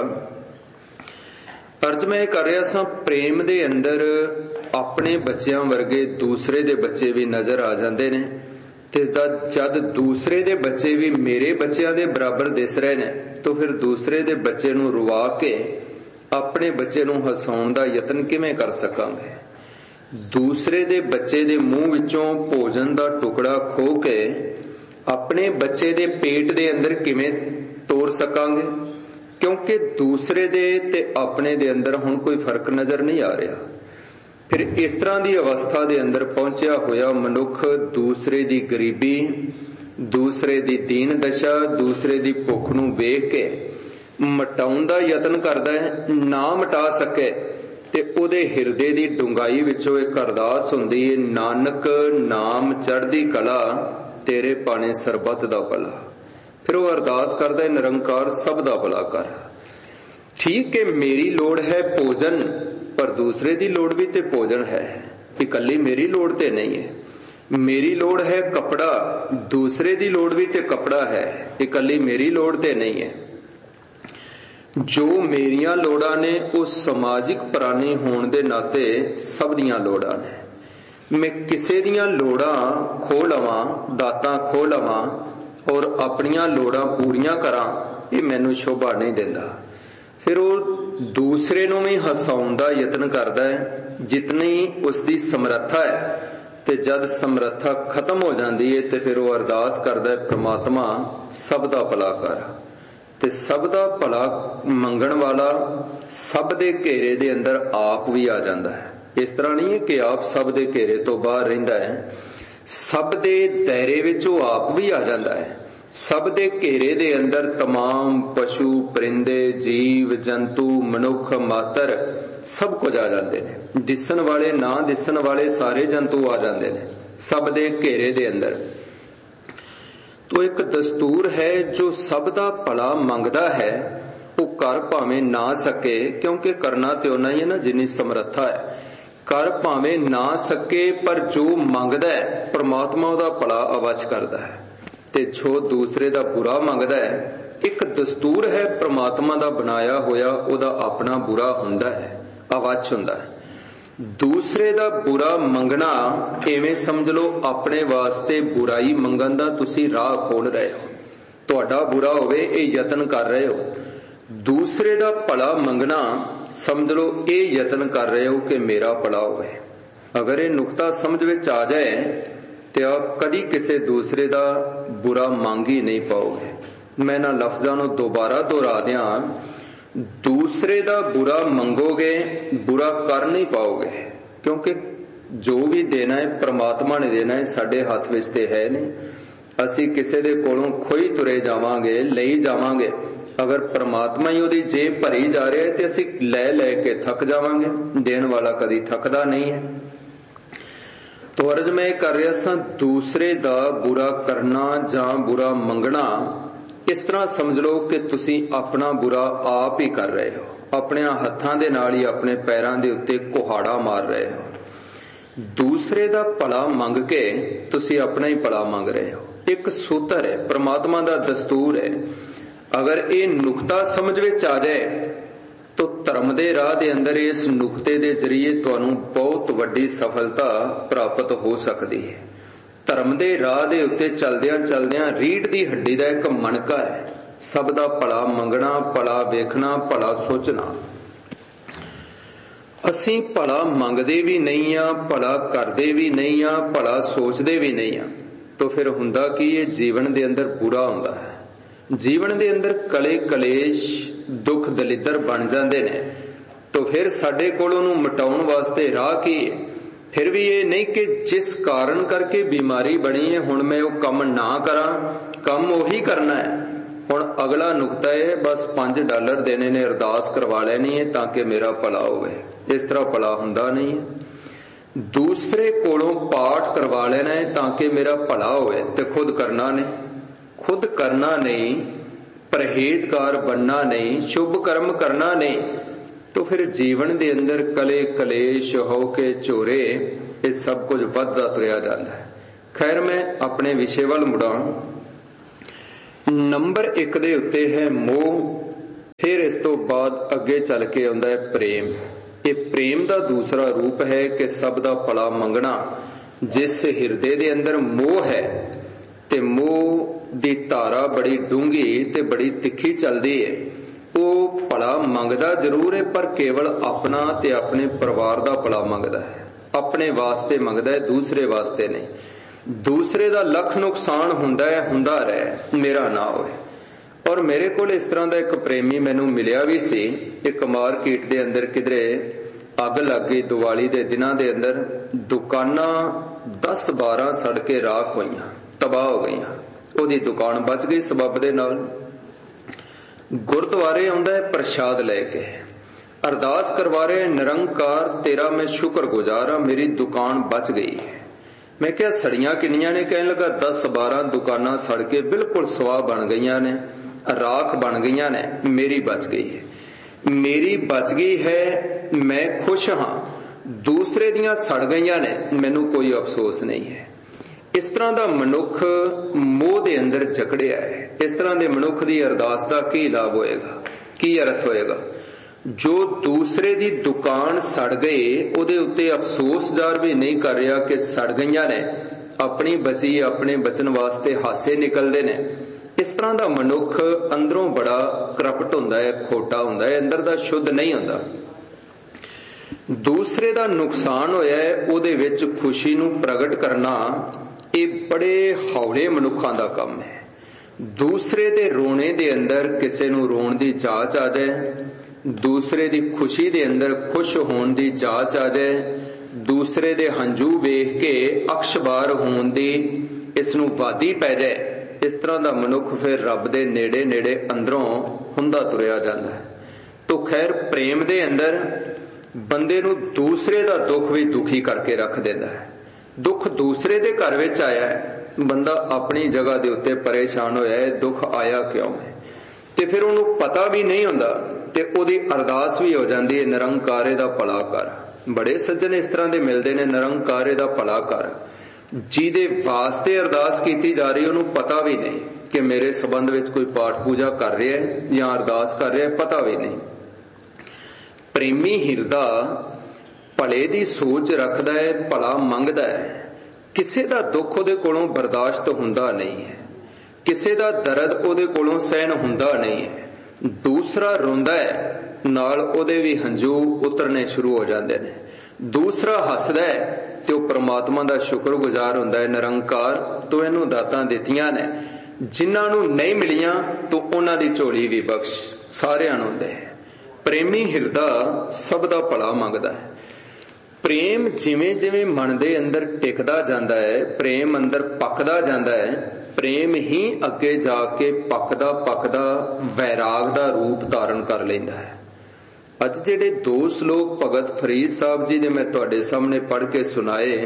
अर्ज मैं कर रहा सा प्रेम दे अंदर अपने बच्चों वर्गे दूसरे दे बच्चे भी नजर आ जाते ने, ते जद दूसरे दे बच्चे भी मेरे बच्चों दे बराबर दिस रहे ने, तो फिर दूसरे दे बच्चे नूं रुवा के अपने बच्चे नूं हसाउण दा यतन किवें कर सकांगे। दूसरे दे बच्चे दे मूंह विचों भोजन दा टुकड़ा खो के अपने बच्चे दे पेट दे अंदर किवें तोड़ सकांगे, क्योंकि दूसरे दे ते अपने दे अंदर हुण कोई फर्क नजर नहीं आ रहा। फिर इस तरह की अवस्था दे अंदर पहुंचा होया मनुख दूसरे दी गरीबी, दूसरे दी दीन दशा, दूसरे दी भुख नूं वेख के मटाउण दा यतन करदा है, ना मटा सके ते ओदे हिरदे दी डुंगाई विचों एक अरदास हुंदी है, नानक नाम चढ़दी कला तेरे पाने सरबत दा भला। फिर वो अरदास करदा है, निरंकार सब दा भला कर। ठीक है, मेरी लोड़ है भोजन, पर दूसरे दी लोड़ भी ते भोजन है, इकल्ली मेरी लोड़ ते नहीं है। मेरी लोड़ है कपड़ा, दूसरे दी लोड़ भी ते कपड़ा है, इकल्ली मेरी लोड़ ते नहीं है। जो मेरियां लोड़ां ने वो समाजिक प्राणी होने दे नाते सब दियां लोड़ां ने। मैं किसे दियां लोड़ां खो लवां, दातां खो लवां और अपनियां लोड़ां पूरियां करां, ये मैनू शोभा नहीं देंदा। फिर वो दूसरे नूं भी हसाउण दा यतन करदा है जितनी उसकी समर्था है, ते जद समर्था खत्म हो जाती है तो फिर वो अरदास करदा है, परमात्मा सब दा भला कर। ते सब दा भला मंगण वाला सब दे घेरे दे अंदर आप भी आ जाता है। इस तरह नहीं है कि आप सब दे घेरे तो बाहर रहिंदा है, सब दे दायरे विच वो आप भी आ जाता है। सब दे घेरे दे अंदर तमाम पशु परिंदे जीव जंतु मनुख मातर सब कुछ आ जाते हैं, दिसन वाले ना दिसन वाले सारे जंतु आ जाते हैं सब दे घेरे दे अंदर। तो एक दस्तूर है जो सब दा भला मंगदा है, वो कर भावें ना सके, क्योंकि करना तो उन्ना ही है ना जिन्नी समर्था है। कर भावें ना सके पर जो मंगदा है परमात्मा उहदा भला अवच करदा है, ते जो दूसरे दा बुरा मंगदा है एक दस्तूर है परमात्मा दा बनाया होया, उहदा अपना बुरा हुंदा है, अवच हुंदा है। दूसरे दा बुरा मंगना इवें समझ लो अपने वास्ते बुराई मंगन दा तुसी राह खोल रहे हो, तुहाडा बुरा होवे ये यतन कर रहे हो। दूसरे दा भला मंगना समझ लो ये यतन कर रहे हो कि मेरा भला होवे। अगर ये नुकता समझ विच आ जाए तो आप कदी किसी दूसरे दा बुरा मंग ही नहीं पाओगे। मैं ना लफ्जां नूं दोबारा दोहरा दियां, दूसरे दा बुरा मंगोगे बुरा कर नहीं पाओगे, क्योंकि जो भी देना है परमात्मा ने देना है, साडे हाथ विच ते है नहीं। असी किसी दे कोलों खोई तुरे जावांगे, लई जावांगे, अगर परमात्मा ही उहदी जेब भरी जा रहा है तो असी लै लै के थक जावांगे, देण वाला कदी थकदा नहीं है। तो अर्ज मैं कर रहा सा, दूसरे दा बुरा करना जां बुरा मंगना इस तरह समझ लो कि तुसी अपना बुरा आप ही कर रहे हो, अपने हत्थां दे नाल ही अपने पैरां दे उत्ते कुहाड़ा मार रहे हो। दूसरे दा भला मंग के तुसी अपना ही भला मंग रहे हो। एक सूत्र है, परमात्मा दा दस्तूर है। अगर ये नुकता समझ विच आ जाए तो धर्म दे राह दे अंदर इस नुकते दे जरिए तुहानूं बहुत वड्डी सफलता प्राप्त हो सकती है। धर्म दे राह दे उत्ते चलदियां चलदियां रीढ़ दी हड्डी दा एक मणका है, सब दा भला मंगना, भला वेखना, भला सोचना। असीं भला मंगदे भी नहीं आ, भला करदे भी नहीं आ, भला सोचदे भी नहीं आ, तो फिर हुंदा की ये जीवन दे अंदर बुरा हुंदा है। जीवन दे अंदर कले कलेश दुख दलिद्र बन जाते ने, तो फिर साडे कोल उहनूं मिटाउण वास्ते राह की है। फिर भी ये नहीं कि जिस कारण करके बीमारी बनी है हुण मैं वो कम ना करा, कम उही करना है। हुण अगला नुकता है बस पांच डॉलर देने ने अरदास करवा लेनी है ताकि मेरा भला होवे। इस तरह भला हुंदा नहीं है। दूसरे कोलों पाठ करवा लेना है ताकि मेरा भला होवे, ते खुद करना नहीं, खुद करना नहीं, परहेजगार बनना नहीं, शुभ कर्म करना नहीं, तो फिर जीवन दे अंदर कले कलेश हो के चोरे ये सब कुछ वधदा तुरिया जाता है। खैर मैं अपने विषय वाल मुड़ा। ਨੰਬਰ ਇੱਕ ਦੇ ਉੱਤੇ ਹੈ ਮੋਹ, ਫਿਰ ਇਸ ਤੋਂ ਬਾਅਦ ਅੱਗੇ ਚੱਲ ਕੇ ਆਉਂਦਾ ਹੈ ਪ੍ਰੇਮ। ਇਹ ਪ੍ਰੇਮ ਦਾ ਦੂਸਰਾ ਰੂਪ ਹੈ ਕਿ ਸਭ ਦਾ ਭਲਾ ਮੰਗਣਾ। ਜਿਸ ਹਿਰਦੇ ਦੇ ਅੰਦਰ ਮੋਹ ਹੈ ਤੇ ਮੋਹ ਦੀ ਧਾਰਾ ਬੜੀ ਡੂੰਘੀ ਤੇ ਬੜੀ ਤਿੱਖੀ ਚੱਲਦੀ ਹੈ, ਉਹ ਭਲਾ ਮੰਗਦਾ ਜ਼ਰੂਰ ਹੈ ਪਰ ਕੇਵਲ ਆਪਣਾ ਤੇ ਆਪਣੇ ਪਰਿਵਾਰ ਦਾ ਭਲਾ ਮੰਗਦਾ ਹੈ, ਆਪਣੇ ਵਾਸਤੇ ਮੰਗਦਾ ਹੈ, ਦੂਸਰੇ ਵਾਸਤੇ ਨਹੀਂ। ਦੂਸਰੇ ਦਾ ਲੱਖ ਨੁਕਸਾਨ ਹੁੰਦਾ ਹੈ, ਹੁੰਦਾ ਰਹੇ, ਮੇਰਾ ਨਾ ਹੋਏ। ਔਰ ਮੇਰੇ ਕੋਲ ਇਸ ਤਰ੍ਹਾਂ ਦਾ ਇੱਕ ਪ੍ਰੇਮੀ ਮੈਨੂੰ ਮਿਲਿਆ ਵੀ ਸੀ। ਇੱਕ ਮਾਰਕੀਟ ਦੇ ਅੰਦਰ ਕਿਧਰੇ ਅੱਗ ਲੱਗ ਗਈ ਦੀਵਾਲੀ ਦੇ ਦਿਨਾਂ ਦੇ ਅੰਦਰ, ਦੁਕਾਨਾਂ ਦਸ ਬਾਰਾਂ ਸੜ ਕੇ ਰਾਖ ਹੋਈਆਂ, ਤਬਾਹ ਹੋ ਗਈਆਂ। ਉਹਦੀ ਦੁਕਾਨ ਬਚ ਗਈ ਸਬੱਬ ਦੇ ਨਾਲ। ਗੁਰਦੁਆਰੇ ਆਉਂਦਾ ਹੈ ਪ੍ਰਸ਼ਾਦ ਲੈ ਕੇ, ਅਰਦਾਸ ਕਰਵਾ ਰਹੇ, ਨਿਰੰਕਾਰ ਤੇਰਾ ਮੈਂ ਸ਼ੁਕਰਗੁਜ਼ਾਰ ਹਾਂ, ਮੇਰੀ ਦੁਕਾਨ ਬਚ ਗਈ। ਮੈਂ ਕਿਹਾ ਸੜੀਆਂ ਕਿੰਨੀਆਂ ਨੇ? ਕਹਿਣ ਲੱਗਾ ਦਸ ਬਾਰਾਂ ਦੁਕਾਨਾਂ ਸੜ ਕੇ ਬਿਲਕੁਲ ਸਵਾਹ ਬਣ ਗਈਆਂ ਨੇ, ਰਾਖ ਬਣ ਗਈਆਂ ਨੇ, ਮੇਰੀ ਬਚ ਗਈ ਹੈ। ਮੇਰੀ ਬਚ ਗਈ ਹੈ, ਮੈਂ ਖੁਸ਼ ਹਾਂ। ਦੂਸਰੇ ਦੀਆਂ ਸੜ ਗਈਆਂ ਨੇ, ਮੈਨੂੰ ਕੋਈ ਅਫਸੋਸ ਨਹੀਂ ਹੈ। ਇਸ ਤਰ੍ਹਾਂ ਦਾ ਮਨੁੱਖ ਮੋਹ ਦੇ ਅੰਦਰ ਜਕੜਿਆ ਹੈ। ਇਸ ਤਰ੍ਹਾਂ ਦੇ ਮਨੁੱਖ ਦੀ ਅਰਦਾਸ ਦਾ ਕੀ ਲਾਭ ਹੋਏਗਾ, ਕੀ ਅਰਥ ਹੋਏਗਾ? ਜੋ ਦੂਸਰੇ ਦੀ ਦੁਕਾਨ ਸੜ ਗਈ ਉਹਦੇ ਉੱਤੇ ਅਫਸੋਸ ਜ਼ਾਹਰ ਵੀ ਨਹੀਂ ਕਰ ਰਿਹਾ ਕਿ ਸੜ ਗਈਆਂ ਨੇ, ਆਪਣੀ ਬਚੀ ਆਪਣੇ ਬਚਨ ਵਾਸਤੇ ਹਾਸੇ ਨਿਕਲਦੇ ਨੇ। ਇਸ ਤਰ੍ਹਾਂ ਦਾ ਮਨੁੱਖ ਅੰਦਰੋਂ ਬੜਾ ਕਰਪਟ ਹੁੰਦਾ ਹੈ, ਖੋਟਾ ਹੁੰਦਾ ਹੈ, ਅੰਦਰ ਦਾ ਸ਼ੁੱਧ ਨਹੀਂ ਹੁੰਦਾ। ਦੂਸਰੇ ਦਾ ਨੁਕਸਾਨ ਹੋਇਆ ਹੈ ਉਹਦੇ ਵਿੱਚ ਖੁਸ਼ੀ ਨੂੰ ਪ੍ਰਗਟ ਕਰਨਾ, ਇਹ ਬੜੇ ਹੌਲੇ ਮਨੁੱਖਾਂ ਦਾ ਕੰਮ ਹੈ। ਦੂਸਰੇ ਦੇ ਰੋਣੇ ਦੇ ਅੰਦਰ ਕਿਸੇ ਨੂੰ ਰੋਣ ਦੀ ਜਾਚ ਆ ਜਾਏ, ਦੂਸਰੇ ਦੀ ਖੁਸ਼ੀ ਦੇ ਅੰਦਰ ਖੁਸ਼ ਹੋਣ ਦੀ ਜਾਚ ਆ ਜਾਏ, ਦੂਸਰੇ ਦੇ ਹੰਝੂ ਵੇਖ ਕੇ ਅਕਸ਼ਬਾਰ ਹੋਣ ਦੀ ਇਸ ਨੂੰ ਵਾਦੀ ਪੈ ਜਾਏ, ਇਸ ਤਰ੍ਹਾਂ ਦਾ ਮਨੁੱਖ ਫਿਰ ਰੱਬ ਦੇ ਨੇੜੇ ਨੇੜੇ ਅੰਦਰੋਂ ਹੁੰਦਾ ਤੁਰਿਆ ਜਾਂਦਾ ਹੈ। ਤੋ ਖੈਰ ਪ੍ਰੇਮ ਦੇ ਅੰਦਰ ਬੰਦੇ ਨੂੰ ਦੂਸਰੇ ਦਾ ਦੁੱਖ ਵੀ ਦੁਖੀ ਕਰਕੇ ਰੱਖ ਦਿੰਦਾ ਹੈ। ਦੁੱਖ ਦੂਸਰੇ ਦੇ ਘਰ ਵਿੱਚ ਆਇਆ ਹੈ, ਬੰਦਾ ਆਪਣੀ ਜਗ੍ਹਾ ਦੇ ਉੱਤੇ ਪਰੇਸ਼ਾਨ ਹੋਇਆ ਹੈ, ਦੁੱਖ ਆਇਆ ਕਿਉਂ ਹੈ, ਤੇ ਫਿਰ ਉਹਨੂੰ ਪਤਾ ਵੀ ਨਹੀਂ ਹੁੰਦਾ ਤੇ ਉਹਦੀ ਅਰਦਾਸ ਵੀ ਹੋ ਜਾਂਦੀ ਹੈ, ਨਿਰੰਕਾਰੇ ਦਾ ਭਲਾ ਕਰ। ਬੜੇ ਸੱਜਣ ਇਸ ਤਰ੍ਹਾਂ ਦੇ ਮਿਲਦੇ ਨੇ, ਨਿਰੰਕਾਰੇ ਦਾ ਭਲਾ ਕਰ, ਜਿਹਦੇ ਵਾਸਤੇ ਅਰਦਾਸ ਕੀਤੀ ਜਾ ਰਹੀ ਉਹਨੂੰ ਪਤਾ ਵੀ ਨਹੀਂ ਕਿ ਮੇਰੇ ਸੰਬੰਧ ਵਿੱਚ ਕੋਈ ਪਾਠ ਪੂਜਾ ਕਰ ਰਿਹਾ ਹੈ ਜਾਂ ਅਰਦਾਸ ਕਰ ਰਿਹਾ ਹੈ, ਪਤਾ ਵੀ ਨਹੀਂ। ਪ੍ਰੇਮੀ ਹਿਰਦਾ ਭਲੇ ਦੀ ਸੋਚ ਰੱਖਦਾ ਹੈ, ਭਲਾ ਮੰਗਦਾ ਹੈ। ਕਿਸੇ ਦਾ ਦੁੱਖ ਉਹਦੇ ਕੋਲੋਂ ਬਰਦਾਸ਼ਤ ਹੁੰਦਾ ਨਹੀਂ ਹੈ, ਕਿਸੇ ਦਾ ਦਰਦ ਉਹਦੇ ਕੋਲੋਂ ਸਹਿਣ ਹੁੰਦਾ ਨਹੀਂ ਹੈ। ਦੂਸਰਾ ਰੋਂਦਾ ਹੈ, ਨਾਲ ਉਹਦੇ ਵੀ ਹੰਝੂ ਉਤਰਨੇ ਸ਼ੁਰੂ ਹੋ ਜਾਂਦੇ ਨੇ। ਦੂਸਰਾ ਹੱਸਦਾ ਹੈ ਤੇ ਉਹ ਪ੍ਰਮਾਤਮਾ ਦਾ ਸ਼ੁਕਰਗੁਜ਼ਾਰ ਹੁੰਦਾ ਹੈ, ਨਿਰੰਕਾਰ ਤੂੰ ਇਹਨੂੰ ਦਾਤਾਂ ਦਿੱਤੀਆਂ ਨੇ, ਜਿਨ੍ਹਾਂ ਨੂੰ ਨਹੀਂ ਮਿਲੀਆਂ ਤੂੰ ਉਹਨਾਂ ਦੀ ਝੋਲੀ ਵੀ ਬਖਸ਼, ਸਾਰਿਆਂ ਨੂੰ ਦੇ। ਪ੍ਰੇਮੀ ਹਿਰਦਾ ਸਭ ਦਾ ਭਲਾ ਮੰਗਦਾ ਹੈ। ਪ੍ਰੇਮ ਜਿਵੇਂ ਜਿਵੇਂ ਮਨ ਦੇ ਅੰਦਰ ਟਿਕਦਾ ਜਾਂਦਾ ਹੈ, ਪ੍ਰੇਮ ਅੰਦਰ ਪੱਕਦਾ ਜਾਂਦਾ ਹੈ, ਪ੍ਰੇਮ ਹੀ ਅੱਗੇ ਜਾ ਕੇ ਪੱਕਦਾ ਪੱਕਦਾ ਵੈਰਾਗ ਦਾ ਰੂਪ ਧਾਰਨ ਕਰ ਲੈਂਦਾ ਹੈ। ਅੱਜ ਜਿਹੜੇ ਦੋ ਸ਼ਲੋਕ ਭਗਤ ਫਰੀਦ ਸਾਹਿਬ ਜੀ ਦੇ ਮੈਂ ਤੁਹਾਡੇ ਸਾਹਮਣੇ ਪੜ੍ਹ ਕੇ ਸੁਣਾਏ,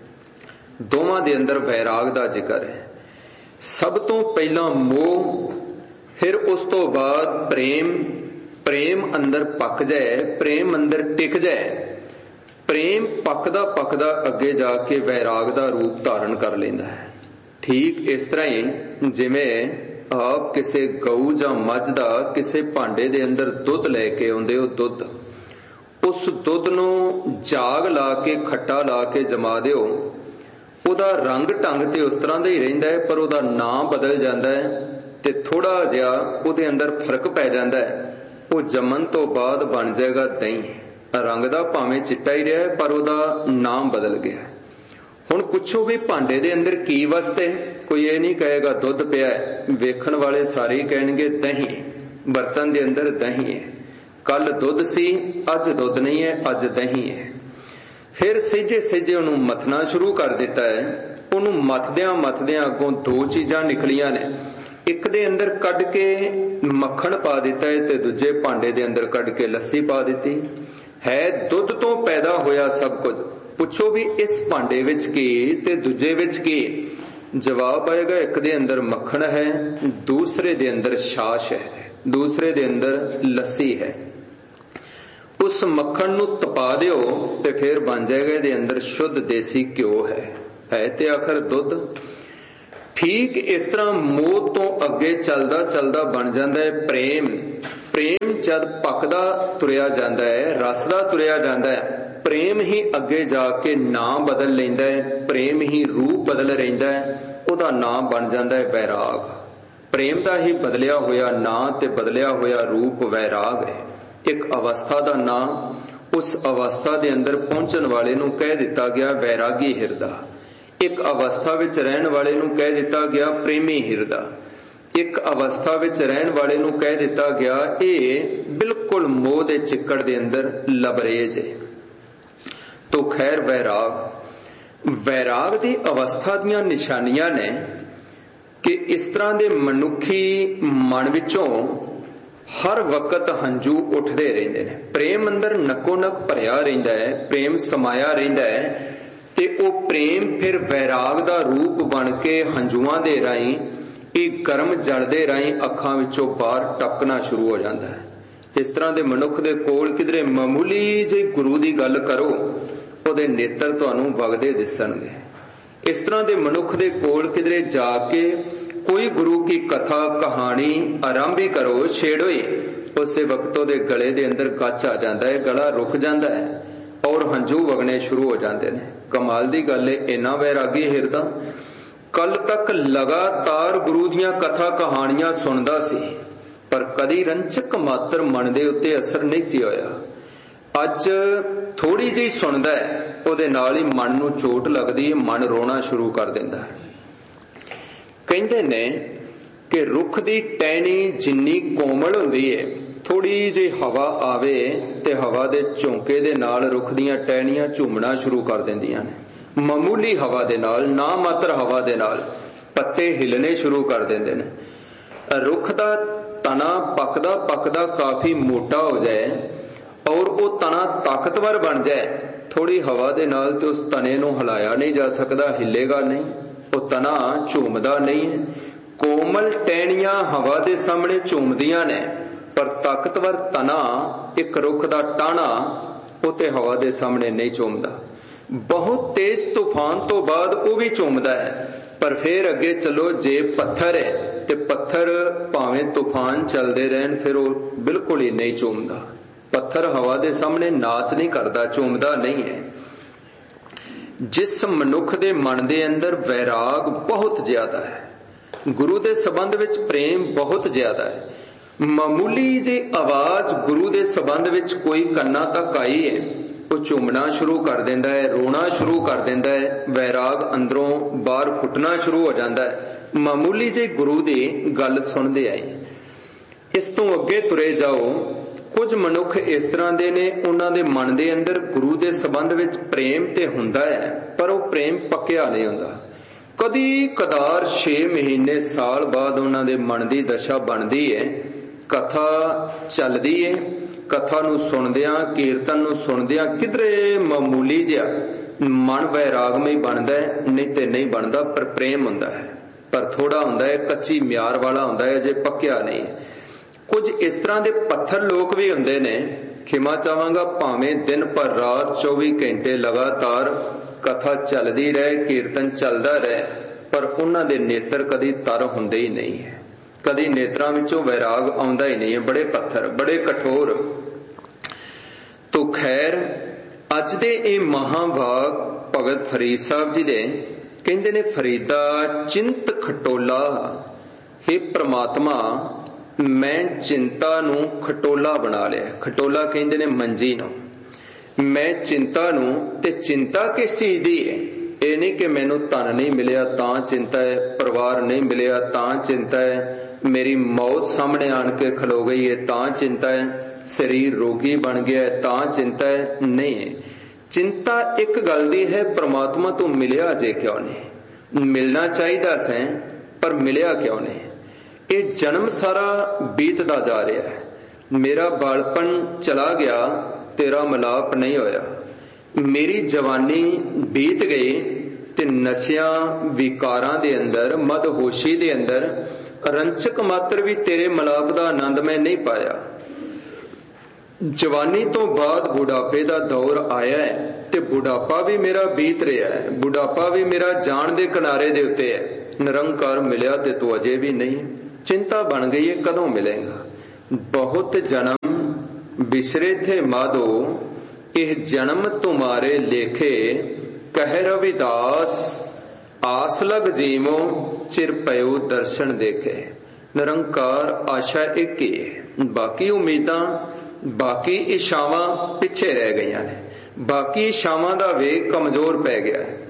ਦੋਵਾਂ ਦੇ ਅੰਦਰ ਵੈਰਾਗ ਦਾ ਜ਼ਿਕਰ ਹੈ। ਸਭ ਤੋਂ ਪਹਿਲਾਂ ਮੋਹ, ਫਿਰ ਉਸ ਤੋਂ ਬਾਅਦ ਪ੍ਰੇਮ। ਪ੍ਰੇਮ ਅੰਦਰ ਪੱਕ ਜਾਏ, ਪ੍ਰੇਮ ਅੰਦਰ ਟਿਕ ਜਾਏ, ਪ੍ਰੇਮ ਪੱਕਦਾ ਪੱਕਦਾ ਅੱਗੇ ਜਾ ਕੇ ਵੈਰਾਗ ਦਾ ਰੂਪ ਧਾਰਨ ਕਰ ਲੈਂਦਾ ਹੈ। ਠੀਕ ਇਸ ਤਰ੍ਹਾਂ ਹੀ ਜਿਵੇਂ ਆਪ ਕਿਸੇ ਗਊ ਜਾਂ ਮੱਝ ਦਾ ਕਿਸੇ ਭਾਂਡੇ ਦੇ ਅੰਦਰ ਦੁੱਧ ਲੈ ਕੇ ਆਉਂਦੇ ਹੋ, ਦੁੱਧ, ਉਸ ਦੁੱਧ ਨੂੰ ਜਾਗ ਲਾ ਕੇ ਖੱਟਾ ਲਾ ਕੇ ਜਮਾ ਦਿਓ, ਉਹਦਾ ਰੰਗ ਢੰਗ ਤੇ ਉਸ ਤਰ੍ਹਾਂ ਦਾ ਹੀ ਰਹਿੰਦਾ ਹੈ, ਪਰ ਉਹਦਾ ਨਾਂ ਬਦਲ ਜਾਂਦਾ ਹੈ ਤੇ ਥੋੜਾ ਜਿਹਾ ਉਹਦੇ ਅੰਦਰ ਫਰਕ ਪੈ ਜਾਂਦਾ ਹੈ। ਉਹ ਜੰਮਣ ਤੋਂ ਬਾਅਦ ਬਣ ਜਾਏਗਾ ਦਹੀਂ। ਰੰਗ ਦਾ ਭਾਵੇਂ ਚਿੱਟਾ ਹੀ ਰਿਹਾ ਪਰ ਉਹਦਾ ਨਾਮ ਬਦਲ ਗਿਆ। ਹੁਣ ਪੁੱਛੋ ਵੀ ਭਾਂਡੇ ਦੇ ਅੰਦਰ ਕੀ ਵਸਤ ਹੈ? ਕੋਈ ਇਹ ਨਹੀਂ ਕਹੇਗਾ ਦੁੱਧ ਪਿਆ ਹੈ, ਵੇਖਣ ਵਾਲੇ ਸਾਰੇ ਹੀ ਕਹਿਣਗੇ ਦਹੀਂ, ਬਰਤਨ ਦੇ ਅੰਦਰ ਦਹੀਂ ਹੈ। ਕੱਲ ਦੁੱਧ ਸੀ, ਅੱਜ ਦੁੱਧ ਨਹੀਂ ਹੈ, ਅੱਜ ਦਹੀਂ ਹੈ। ਫਿਰ ਸਹਿਜੇ ਸਹਿਜੇ ਉਹਨੂੰ ਮਥਣਾ ਸ਼ੁਰੂ ਕਰ ਦਿੱਤਾ ਹੈ। ਉਹਨੂੰ ਮਥਦਿਆਂ ਮਥਦਿਆਂ ਅੱਗੋਂ ਦੋ ਚੀਜ਼ਾਂ ਨਿਕਲੀਆਂ ਨੇ। ਇੱਕ ਦੇ ਅੰਦਰ ਕੱਢ ਕੇ ਮੱਖਣ ਪਾ ਦਿੱਤਾ ਹੈ ਤੇ ਦੂਜੇ ਭਾਂਡੇ ਦੇ ਅੰਦਰ ਕੱਢ ਕੇ ਲੱਸੀ ਪਾ ਦਿੱਤੀ ਹੈ। ਦੁੱਧ ਤੋਂ ਪੈਦਾ ਹੋਇਆ ਸਭ ਕੁਝ। ਪੁੱਛੋ ਵੀ ਇਸ ਭਾਂਡੇ ਵਿੱਚ ਕੀ ਤੇ ਦੂਜੇ ਵਿੱਚ ਕੀ? ਜਵਾਬ ਆਏਗਾ ਇੱਕ ਦੇ ਅੰਦਰ ਮੱਖਣ ਹੈ, ਦੂਸਰੇ ਦੇ ਅੰਦਰ ਛਾਛ ਹੈ, ਦੂਸਰੇ ਦੇ ਅੰਦਰ ਲੱਸੀ ਹੈ। ਉਸ ਮੱਖਣ ਨੂੰ ਤਪਾ ਦਿਓ ਤੇ ਫਿਰ ਬਣ ਜਾਏਗਾ ਇਹਦੇ ਅੰਦਰ ਸ਼ੁੱਧ ਦੇਸੀ ਘਿਓ ਹੈ। ਹੈ ਤੇ ਆਖਰ ਦੁੱਧ। ठीक इस तरह मोह तो अगे चलदा चलदा बन जाता है प्रेम। प्रेम जद पकदा तुरिया जाता है, रसदा तुरिया जाता है, प्रेम ही अगे जाके नाम बदल लेंदा है, प्रेम ही रूप बदल रहिंदा है, उहदा नाम बन जाता है वैराग। प्रेम का ही बदलिया होया नाम ते बदलिया होया रूप वैराग है। एक अवस्था का नाम, उस अवस्था के अंदर पहुंचन वाले नूं कह दिता गया वैरागी हिरदा। एक अवस्था विच रहन वाले नूं कह दिता गया प्रेमी हिरदा। एक अवस्था विच रहन वाले नूं कह दिता गया ये बिल्कुल मोह दे चिक्कड़ दे अंदर लबरेज है। तो खैर वैराग वैराग दी अवस्था दियां निशानियां ने कि इस तरह दे मनुखी मन विचों हर वक्त हंजू उठते रहते हैं। प्रेम अंदर नको नक भरिया रहिंदा है, प्रेम समाया रहिंदा है, ते वो प्रेम फिर वैराग दा रूप बन के हंजुआं दे राही एक गर्म जल दे राही अखां विचों बाहर टपकना शुरू हो जाता है। इस तरह दे मनुख दे कोल किधरे मामूली जी गुरु दी गल करो, उहदे नेत्र तुहानूं वगदे दिसणगे। इस तरह दे मनुख दे कोल किधरे जाके कोई गुरु की कथा कहानी आरंभ ही करो, छेड़ो ही, उसे वक्त उहदे गले दे अंदर गच आ जाता है, गला रुक जाता है और हंझू वगने शुरू हो जाते हैं। कमाल दी गल है, इन्ना वैरागी हिरदा कल तक लगातार गुरु दियां कथा कहानियां सुनदा सी, पर कदी रंचक मात्र मन दे उत्ते असर नहीं सी होया। अज थोड़ी जी सुनदा है, उहदे नाल ही मन नूं चोट लगदी है, मन रोना शुरू कर दिंदा है। कहंदे ने कि रुख दी टहनी जिन्नी कोमल हुंदी है, थोड़ी जी हवा आवे ते हवा दे झोंके दे नाल रुख दियां टहनियां झूमना शुरू कर दिंदियां ने। मामूली हवा दे नाल, ना मात्र हवा दे नाल पत्ते हिलने शुरू कर देंदे ने। रुख दा तना पकदा पकदा काफी मोटा हो जाए और वो तना ताकतवर बन जाए, थोड़ी हवा दे नाल ते उस तने नूं हिलाया नहीं जा सकदा, हिलेगा नहीं, वो तना झूमदा नहीं है। कोमल टहनियां हवा दे सामने झूमदियां ने, पर ताकतवर तना एक रुख दा टाणा उते हवा दे सामने नहीं झूमदा। बहुत तेज तूफान तो बाद वो भी झूमदा है, पर फिर अगे चलो जे पत्थर है ते पत्थर भावें तूफान चलते रहन फिर वो बिल्कुल ही नहीं झूमदा। पत्थर हवा दे सामने नाच नहीं करता, झूमदा नहीं है। जिस मनुख दे मन दे अंदर वैराग बहुत ज्यादा है, गुरु दे संबंध विच प्रेम बहुत ज्यादा है, मामूली जी आवाज गुरु दे संबंध विच कोई कन्ना तक आई है, वो झूमना शुरू कर देंदा है, रोना शुरू कर देंदा है, वैराग अंदरों बाहर फुटना शुरू हो जाता है। मामूली जी गुरु दी गल सुनदे आई। इस तो अगे तुरे जाओ, कुछ मनुख इस तरह दे ने, उन्हां दे मन दे अंदर गुरु दे संबंध विच प्रेम ते हुंदा है, पर वो प्रेम पक्या नहीं हुंदा। कदी कदार छे महीने साल बाद उन्हां दे मन दी दशा बनदी है, कथा चलदी है, कथा नूं सुनदियां कीर्तन नूं सुनदियां किधरे मामूली जिहा मन वैरागमई बनदा है, नहीं ते नहीं बनदा, पर प्रेम हुंदा है, पर थोड़ा हुंदा है, कच्ची म्यार वाला हुंदा है, अजे पक्या नहीं। कुछ इस तरह दे पत्थर लोग भी हुंदे ने, खिमा चाहांगा भावें दिन पर रात चौबी घंटे लगातार कथा चलदी रहे, कीर्तन चलदा रहे, पर उन्हां दे नेत्र कदी तर हुंदे ही नहीं है, कदी नेत्रां विचों वैराग आउंदा ही नहीं है, बड़े पत्थर, बड़े कठोर। तो खैर अज दे ये महाभाग भगत फरीद साहब जी दे कहंदे ने, फरीदा चिंत खटोला, हे परमात्मा मैं चिंता नूं खटोला बना लिया। खटोला कहंदे ने मंजी नूं, मैं चिंता नूं, ते चिंता किस चीज दी है? ये नहीं कि मैनू धन नहीं मिलिया तां चिंता है, परिवार नहीं मिलिया तां चिंता है, मेरी मौत सामने आन के खलो गई है तां चिंता है, शरीर रोगी बन गया है तां चिंता है, नहीं है। चिंता एक गल दी है, परमात्मा तू मिलिया जे क्यों नहीं? मिलना चाहिदा सै पर मिलिया क्यों नहीं? ये जन्म सारा बीतदा जा रहा है, मेरा बालपन चला गया, तेरा मिलाप नहीं होया, मेरी जवानी बीत गई ते नशियां विकारां दे अंदर, मदहोशी दे अंदर रंचक मात्र भी तेरे मिलाप दा आनंद मैं नहीं पाया। जवानी तो बाद बुढ़ापे दा दौर आया है ते बुढ़ापा भी मेरा बीत रहा है, बुढ़ापा भी मेरा जान दे किनारे दे उत्ते है, ਨਿਰੰਕਾਰ ਮਿਲਿਆ ਤੇ ਤੂੰ ਅਜੇ ਵੀ ਨਹੀਂ। ਚਿੰਤਾ ਬਣ ਗਈ ਹੈ ਕਦੋਂ ਮਿਲੇਗਾ। ਬਹੁਤ ਜਨਮ ਬਿਸਰੇ ਥੇ ਮਾਧੋ, ਇਹ ਜਨਮ ਤੁਮਾਰੇ ਲੇਖੇ, ਕਹਿ ਰਵਿਦਾਸ ਆਸ ਲਗ ਜੀਵੋ, ਚਿਰ ਪਇਓ ਦਰਸ਼ਨ ਦੇਖੇ। ਨਿਰੰਕਾਰ ਆਸ਼ਾ ਇੱਕ ਹੀ ਹੈ, ਬਾਕੀ ਉਮੀਦਾਂ ਬਾਕੀ ਇਛਾਵਾਂ ਪਿੱਛੇ ਰਹਿ ਗਈਆਂ ਨੇ। ਬਾਕੀ ਇਛਾਵਾਂ ਦਾ ਵੇਗ ਕਮਜ਼ੋਰ ਪੈ ਗਿਆ ਹੈ।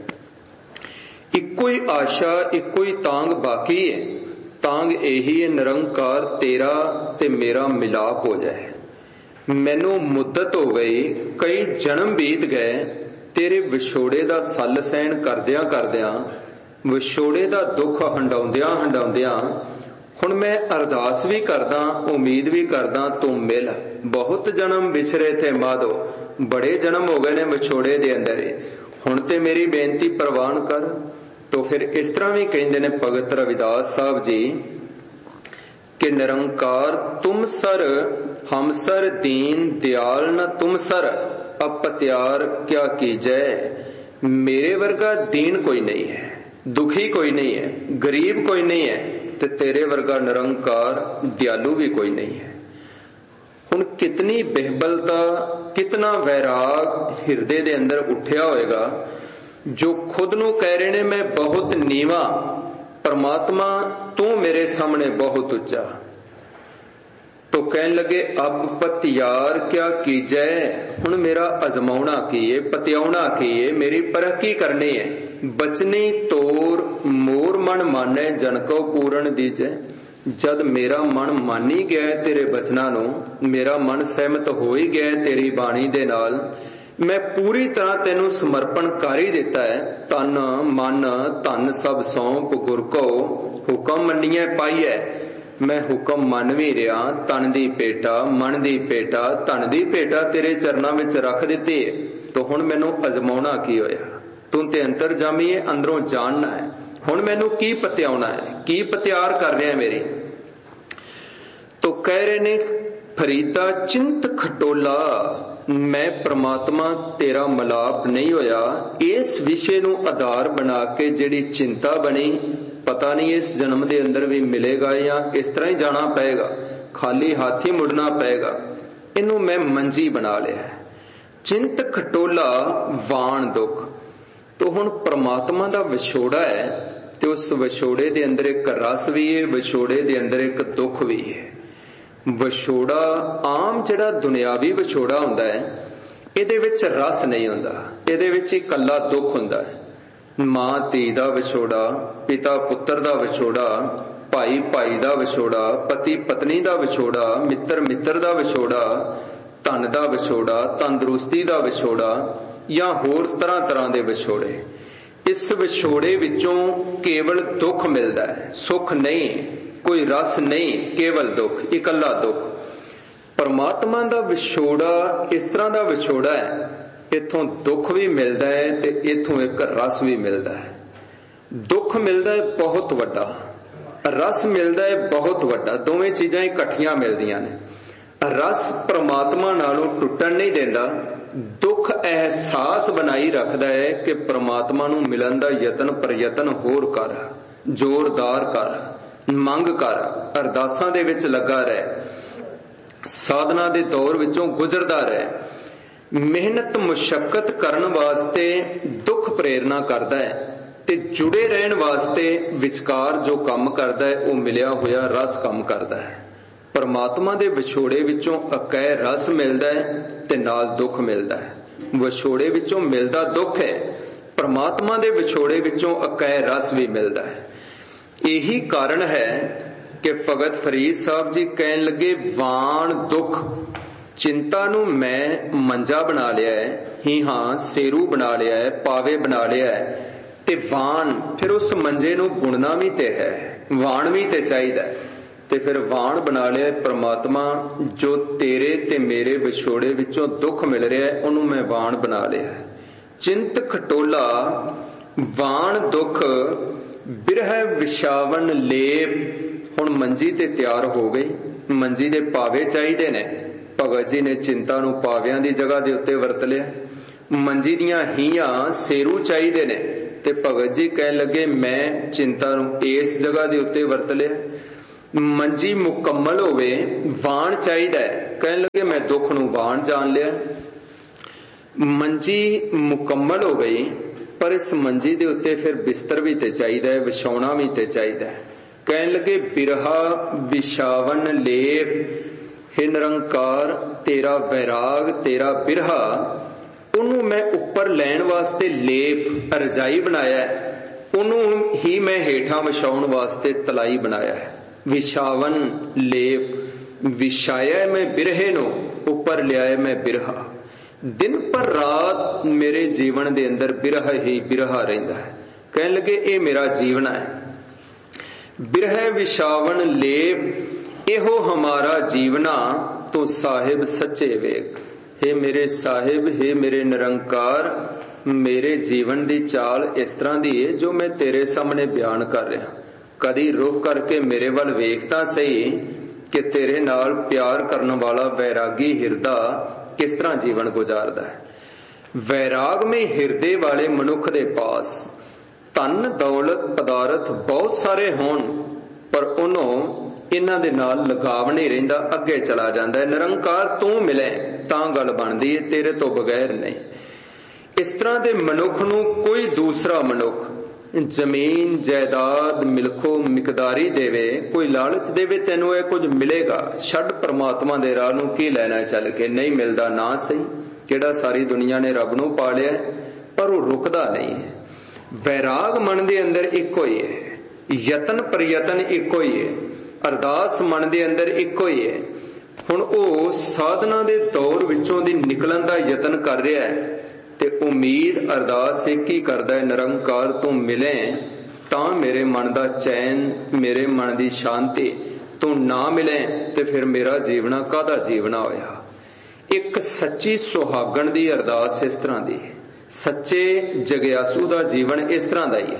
ਇੱਕੋ ਹੀ ਆਸ਼ਾ, ਇੱਕੋ ਹੀ ਤਾਂਗ ਬਾਕੀ ਹੈ। ਤਾਂਗ ਇਹੀ ਹੈ ਨਿਰੰਕਾਰ ਤੇਰਾ ਤੇ ਮੇਰਾ ਮਿਲਾਪ ਹੋ ਜਾਏ। ਮੈਨੂੰ ਮੁੱਦਤ ਹੋ ਗਈ, ਕਈ ਜਨਮ ਬੀਤ ਗਏ ਤੇਰੇ ਵਿਛੋੜੇ ਦਾ ਸੱਲ ਸਹਿਣ ਕਰਦਿਆਂ ਕਰਦਿਆਂ, ਵਿਛੋੜੇ ਦਾ ਦੁੱਖ ਹੰਡਾਉਂਦਿਆਂ ਹੰਡਾਉਂਦਿਆਂ ਹੁਣ ਮੈਂ ਅਰਦਾਸ ਵੀ ਕਰਦਾ, ਉਮੀਦ ਵੀ ਕਰਦਾ ਤੂੰ ਮਿਲ। ਬਹੁਤ ਜਨਮ ਵਿਛਰੇ ਥੇ ਮਾਧੋ, ਬੜੇ ਜਨਮ ਹੋ ਗਏ ਨੇ ਵਿਛੋੜੇ ਦੇ ਅੰਦਰ। ਹੁਣ ਤੇ ਮੇਰੀ ਬੇਨਤੀ ਪ੍ਰਵਾਨ ਕਰ। ਤੋ ਫਿਰ ਇਸ ਤਰ੍ਹਾਂ ਵੀ ਕਹਿੰਦੇ ਨੇ ਭਗਤ ਰਵਿਦਾਸ ਸਾਹਿਬ ਜੀ ਕਿ ਨਿਰੰਕਾਰ ਤੁਮ ਸਰ ਹਮ ਸਰ ਦੀਨ, ਦਿਆਲ ਨ ਤੁਮ ਸਰ ਅਪਤਿਆਰ ਕਿਆ ਕੀਜੈ। ਮੇਰੇ ਵਰਗਾ ਦੀਨ ਕੋਈ ਨਹੀਂ ਹੈ, ਦੁਖੀ ਕੋਈ ਨਹੀਂ ਹੈ, ਗਰੀਬ ਕੋਈ ਨਹੀਂ ਹੈ, ਤੇ ਤੇਰੇ ਵਰਗਾ ਨਿਰੰਕਾਰ ਦਿਆਲੂ ਵੀ ਕੋਈ ਨਹੀਂ ਹੈ। ਹੁਣ ਕਿਤਨੀ ਬਿਹਬਲਤਾ, ਕਿਤਨਾ ਵੈਰਾਗ ਹਿਰਦੇ ਦੇ ਅੰਦਰ ਉੱਠਿਆ ਹੋਏਗਾ ਜੋ ਖੁਦ ਨੂੰ ਕਹਿ ਰਹੇ ਨੇ ਮੈਂ ਬਹੁਤ ਨੀਵਾਂ, ਪਰਮਾਤਮਾ ਤੂੰ ਮੇਰੇ ਸਾਹਮਣੇ ਬਹੁਤ ਉੱਚਾ। ਤੋ ਕਹਿਣ ਲੱਗੇ ਅਬ ਪਤਿਆਰ ਕਿਆ ਕੀਜੈ। ਹੁਣ ਮੇਰਾ ਅਜ਼ਮਾਉਣਾ ਕੀ ਹੈ, ਪਤਿਆਉਣਾ ਕੀ ਹੈ, ਮੇਰੀ ਪਰਖ ਕੀ ਕਰਨੀ ਹੈ। ਬਚਨੀ ਤੋਰ ਮੋਰ ਮਨ ਮਾਨੈ, ਜਨ ਕੋ ਪੂਰਨ ਦੀਜੈ। ਜਦ ਮੇਰਾ ਮਨ ਮੰਨ ਹੀ ਗਿਆ ਤੇਰੇ ਬਚਨਾਂ ਨੂੰ, ਮੇਰਾ ਮਨ ਸਹਿਮਤ ਹੋ ਹੀ ਗਿਆ ਤੇਰੀ ਬਾਣੀ ਦੇ ਨਾਲ, ਮੈਂ ਪੂਰੀ ਤਰ੍ਹਾਂ ਤੈਨੂੰ ਸਮਰਪਣ ਕਰ ਹੀ ਦਿੱਤਾ ਹੈ। ਤਨ ਮਨ ਧਨ ਸਭ ਸੌਂਪ ਗੁਰ ਕੋ, ਹੁਕਮ ਮੰਨੀਐ ਪਾਈਐ। ਮੈਂ ਹੁਕਮ ਮੰਨ ਵੀ ਰਿਹਾ, ਤਨ ਦੀ ਭੇਟਾ, ਮਨ ਦੀ ਭੇਟਾ, ਧਨ ਦੀ ਭੇਟਾ ਤੇਰੇ ਚਰਨਾਂ ਵਿੱਚ ਰੱਖ ਦਿੱਤੀ ਹੈ। ਤੋ ਹੁਣ ਮੈਨੂੰ ਅਜ਼ਮਾਉਣਾ ਕੀ ਹੋਇਆ। ਤੂੰ ਤੇ ਅੰਤਰਜਾਮੀ ਹੈ, ਅੰਦਰੋਂ ਜਾਣਨਾ ਹੈ। ਹੁਣ ਮੈਨੂੰ ਕੀ ਪਤਿਆਉਣਾ ਹੈ, ਕੀ ਪਤਿਆਰ ਕਰ ਰਿਹਾ ਮੇਰੀ। ਤੋ ਕਹਿ ਰਹੇ ਨੇ ਫਰੀਦਾ ਚਿੰਤ ਖਟੋਲਾ, ਮੈਂ ਪ੍ਰਮਾਤਮਾ ਤੇਰਾ ਮਲਾਪ ਨਹੀਂ ਹੋਇਆ। ਇਸ ਵਿਸ਼ੇ ਨੂੰ ਆਧਾਰ ਬਣਾ ਕੇ ਜਿਹੜੀ ਚਿੰਤਾ ਬਣੀ, ਪਤਾ ਨਹੀਂ ਇਸ ਜਨਮ ਦੇ ਅੰਦਰ ਵੀ ਮਿਲੇਗਾ ਜਾਂ ਇਸ ਤਰ੍ਹਾਂ ਹੀ ਜਾਣਾ ਪਏਗਾ, ਖਾਲੀ ਹੱਥ ਹੀ ਮੁੜਨਾ ਪਏਗਾ। ਇਹਨੂੰ ਮੈਂ ਮੰਜੀ ਬਣਾ ਲਿਆ। ਚਿੰਤ ਖਟੋਲਾ ਵਾਣ ਦੁੱਖ। ਤੋ ਹੁਣ ਪ੍ਰਮਾਤਮਾ ਦਾ ਵਿਛੋੜਾ ਹੈ ਤੇ ਉਸ ਵਿਛੋੜੇ ਦੇ ਅੰਦਰ ਇੱਕ ਰਸ ਵੀ ਹੈ, ਵਿਛੋੜੇ ਦੇ ਅੰਦਰ ਇੱਕ ਦੁੱਖ ਵੀ ਹੈ। ਵਿਛੋੜਾ ਆਮ ਜਿਹੜਾ ਦੁਨਿਆਵੀ ਵਿਛੋੜਾ ਹੁੰਦਾ ਹੈ, ਇਹਦੇ ਵਿੱਚ ਰਸ ਨਹੀਂ ਹੁੰਦਾ, ਇਹਦੇ ਵਿੱਚ ਇਕੱਲਾ ਦੁੱਖ ਹੁੰਦਾ ਹੈ। ਮਾਂ ਧੀ ਦਾ ਵਿਛੋੜਾ, ਪਿਤਾ ਪੁੱਤਰ ਦਾ ਵਿਛੋੜਾ, ਭਾਈ ਭਾਈ ਦਾ ਵਿਛੋੜਾ, ਪਤੀ ਪਤਨੀ ਦਾ ਵਿਛੋੜਾ, ਮਿੱਤਰ ਮਿੱਤਰ ਦਾ ਵਿਛੋੜਾ, ਧਨ ਦਾ ਵਿਛੋੜਾ, ਤੰਦਰੁਸਤੀ ਦਾ ਵਿਛੋੜਾ, ਜਾਂ ਹੋਰ ਤਰ੍ਹਾਂ ਤਰ੍ਹਾਂ ਦੇ ਵਿਛੋੜੇ। ਇਸ ਵਿਛੋੜੇ ਵਿੱਚੋਂ ਕੇਵਲ ਦੁੱਖ ਮਿਲਦਾ ਹੈ, ਸੁੱਖ ਨਹੀਂ, ਕੋਈ ਰਸ ਨਹੀਂ, ਕੇਵਲ ਦੁੱਖ, ਇਕੱਲਾ ਦੁੱਖ। ਪਰਮਾਤਮਾ ਦਾ ਵਿਛੋੜਾ ਇਸ ਤਰ੍ਹਾਂ ਦਾ ਵਿਛੋੜਾ ਹੈ, ਇੱਥੋਂ ਦੁੱਖ ਵੀ ਮਿਲਦਾ ਹੈ ਤੇ ਇੱਥੋਂ ਇੱਕ ਰਸ ਵੀ ਮਿਲਦਾ ਹੈ। ਦੁੱਖ ਮਿਲਦਾ ਹੈ ਬਹੁਤ ਵੱਡਾ, ਰਸ ਮਿਲਦਾ ਹੈ ਬਹੁਤ ਵੱਡਾ, ਦੋਵੇਂ ਚੀਜ਼ਾਂ ਇਕੱਠੀਆਂ ਮਿਲਦੀਆਂ ਨੇ। ਰਸ ਪ੍ਰਮਾਤਮਾ ਨਾਲੋਂ ਟੁੱਟਣ ਨਹੀਂ ਦਿੰਦਾ, ਦੁੱਖ ਅਹਿਸਾਸ ਬਣਾਈ ਰੱਖਦਾ ਹੈ ਕਿ ਪ੍ਰਮਾਤਮਾ ਨੂੰ ਮਿਲਣ ਦਾ ਯਤਨ ਪ੍ਰਯਤਨ ਹੋਰ ਕਰ, ਜ਼ੋਰਦਾਰ ਕਰ, ਮੰਗ ਕਰ, ਅਰਦਾਸਾਂ ਦੇ ਵਿੱਚ ਲੱਗਾ ਰਹਿ, ਸਾਧਨਾ ਦੇ ਦੌਰ ਵਿੱਚੋਂ ਗੁਜ਼ਰਦਾ ਰਹਿ। ਮਿਹਨਤ ਮੁਸ਼ੱਕਤ ਕਰਨ ਵਾਸਤੇ ਦੁੱਖ ਪ੍ਰੇਰਨਾ ਕਰਦਾ ਹੈ ਤੇ ਜੁੜੇ ਰਹਿਣ ਵਾਸਤੇ ਵਿਚਕਾਰ ਜੋ ਕੰਮ ਕਰਦਾ ਹੈ ਉਹ ਮਿਲਿਆ ਹੋਇਆ ਰਸ ਕੰਮ ਕਰਦਾ ਹੈ। ਪਰਮਾਤਮਾ ਦੇ ਵਿਛੋੜੇ ਵਿੱਚੋਂ ਅਕੈ ਰਸ ਮਿਲਦਾ ਹੈ ਤੇ ਨਾਲ ਦੁੱਖ ਮਿਲਦਾ ਹੈ। ਵਿਛੋੜੇ ਵਿੱਚੋਂ ਮਿਲਦਾ ਦੁੱਖ ਹੈ, ਪਰਮਾਤਮਾ ਦੇ ਵਿਛੋੜੇ ਵਿੱਚੋਂ ਅਕੈ ਰਸ ਵੀ ਮਿਲਦਾ ਹੈ। ਇਹੀ ਕਾਰਨ ਹੈ ਕਿ ਭਗਤ ਫਰੀਦ ਸਾਹਿਬ ਜੀ ਕਹਿਣ ਲੱਗੇ ਵਾਣ ਦੁੱਖ। ਚਿੰਤਾ ਨੂੰ ਮੈਂ ਮੰਜਾ ਬਣਾ ਲਿਆ ਹੈ, ਹੀ ਹਾਂ ਸੇਰੂ ਬਣਾ ਲਿਆ ਹੈ, ਪਾਵੇ ਬਣਾ ਲਿਆ ਹੈ, ਤੇ ਵਾਣ ਫਿਰ ਉਸ ਮੰਜੇ ਨੂੰ ਬੁਣਨਾ ਵੀ ਤੇ ਹੈ, ਵਾਣ ਵੀ ਤੇ ਚਾਹੀਦਾ ਹੈ। ਤੇ ਫਿਰ ਵਾਣ ਬਣਾ ਲਿਆ ਪ੍ਰਮਾਤਮਾ, ਜੋ ਤੇਰੇ ਤੇ ਮੇਰੇ ਵਿਛੋੜੇ ਵਿੱਚੋਂ ਦੁੱਖ ਮਿਲ ਰਿਹਾ ਹੈ ਉਹਨੂੰ ਮੈਂ ਵਾਣ ਬਣਾ ਲਿਆ। ਚਿੰਤ ਖਟੋਲਾ ਵਾਣ ਦੁੱਖ ਬਿਰਹਿ ਵਿਛਾਵਣ ਲੇਪ। ਹੁਣ ਮੰਜੀ ਤੇ ਤਿਆਰ ਹੋ ਗਈ, ਮੰਜੀ ਦੇ ਪਾਵੇ ਚਾਹੀਦੇ ਨੇ। ਭਗਤ ਜੀ ਨੇ ਚਿੰਤਾ ਨੂੰ ਪਾਵਿਆਂ ਦੀ ਜਗ੍ਹਾ ਦੇ ਉੱਤੇ ਵਰਤ ਲਿਆ। ਮੰਜੀ ਦੀਆਂ ਹੀਆਂ ਸੇਰੂ ਚਾਹੀਦੇ ਨੇ, ते भगत जी कह लगे मैं चिंता नूं इस जगह दे उत्ते वरत लिया। मंजी मुकम्मल होवे वाण चाहिदा है, कह लगे मैं दुख नूं वाण जान लिया। मंजी मुकम्मल हो गई पर इस मंजी दे उत्ते फिर बिस्तर भी ते चाहिदा है, विछाउणा भी ते चाहिदा है। कहन लगे बिरहा विछावन लेफ, हे निरंकार तेरा वैराग तेरा बिरहा उन्हों मैं उपर लैण वास्ते लेप रजाई बनाया है, उन्हों ही मैं हेठां विछाउण वास्ते तलाई बनाया है। विछावन लेप विछाया मैं बिरहे नूं, उपर लिया मैं बिरहा। दिन पर रात मेरे जीवन दे अंदर बिरहा ही बिरहा रहिंदा है। कहन लगे ये मेरा जीवन है। बिरह विछावन लेप एहो हमारा जीवना, तो साहिब सच्चे वेग। हे मेरे साहिब, हे मेरे निरंकार, मेरे जीवन दी चाल इस तरह दी है जो मैं तेरे सामने बयान कर रहा। कदी रुक करके मेरे वाल वेखता सही कि तेरे नाल प्यार करने वाला वैरागी हिरदा किस तरह जीवन गुजारदा है। वैराग में हिरदे वाले मनुख दे पास धन दौलत पदार्थ बहुत सारे होण पर उन्हों इन्हां दे नाल लगाव नहीं रहिंदा, अगे चला जांदा है। निरंकार तू मिले तां गल बनदी है, तेरे तो बगैर नहीं। इस तरह दे मनुख नूं कोई दूसरा मनुख जमीन जायदाद मिलखो मिकदारी देवे, कोई लालच देवे तेनों ये कुछ मिलेगा, छड़ परमात्मा दे राह नूं की लैना चल के, नहीं मिलदा ना सही। किहड़ा सारी दुनिया ने रब नूं पा लिया पर वो रुकदा नहीं है। वैराग मन दे अंदर इको ही है, यतन प्रयतन इको ही है, अरदास मन दे अंदर इको ही है। हुण ओ साधना दे दौर विचों दी निकलण दा यतन कर रहा है ते उम्मीद अरदास एक ही करदा है, निरंकार तू मिले तां मेरे मन दा चैन, मेरे मन दी शांति। तू ना मिले ते फिर मेरा जीवना कादा जीवना होया। एक सच्ची सुहागण दी अरदास इस तरह दी है, सच्चे जगयासू दा जीवन इस तरह दा ही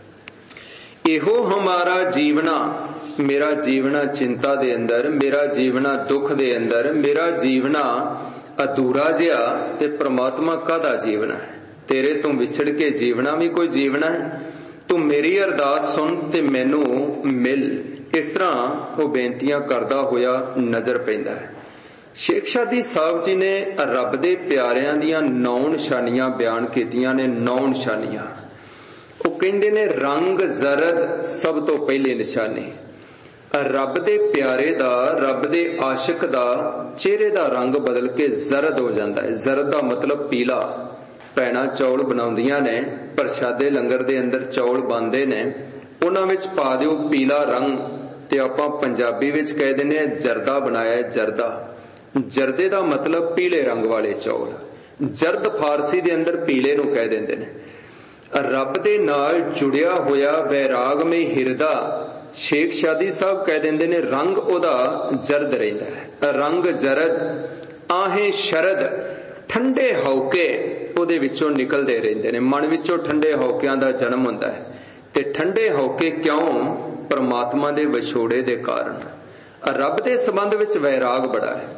है। एहो हमारा जीवना, मेरा जीवना चिंता दे अंदर, मेरा जीवना दुख दे अंदर, मेरा जीवना अधूरा जिहा ते परमात्मा कादा जीवना है। तेरे तो विछड़ के जीवना भी कोई जीवना है। तू मेरी अरदास सुन ते मैनू मिल। इस तरह वो बेनतियां करदा होया नजर पैंदा है। शेख शादी साहब जी ने रब दे प्यारियां दियां नौ निशानियां बयान कीतियां ने। नौ निशानियां वो कहंदे ने रंग जरद सब तो पहली निशानी। रब दे प्यारे दा, रब दे आशिक दा चेहरे दा रंग बदल के जरद हो जाता है। जरद दा मतलब पीला। भैणां चौल बनाउंदियां ने, प्रशादे लंगर दे अंदर चौल बनदे ने, उन्हां विच पा दिओ पीला रंग ते आपां पंजाबी विच कह दिंदे ने जरदा बनाया है। जरदा, जरदे दा मतलब पीले रंग वाले चौल। जरद फारसी दे अंदर पीले नूं कह दिंदे ने। रब दे नाल जुड़िया होया वैराग में हिरदा, शेख शादी साहब कह देंदे ने रंग ओदा जरद रहिंदा है। रंग जरद आहे शरद, ठंडे हौके ओदे विचों निकलदे रहिंदे ने। मन विचों ठंडे हौकियां दा जन्म हुंदा है ते ठंडे हौके क्यों? परमात्मा दे विछोड़े दे कारण। रब दे संबंध विच वैराग बड़ा है।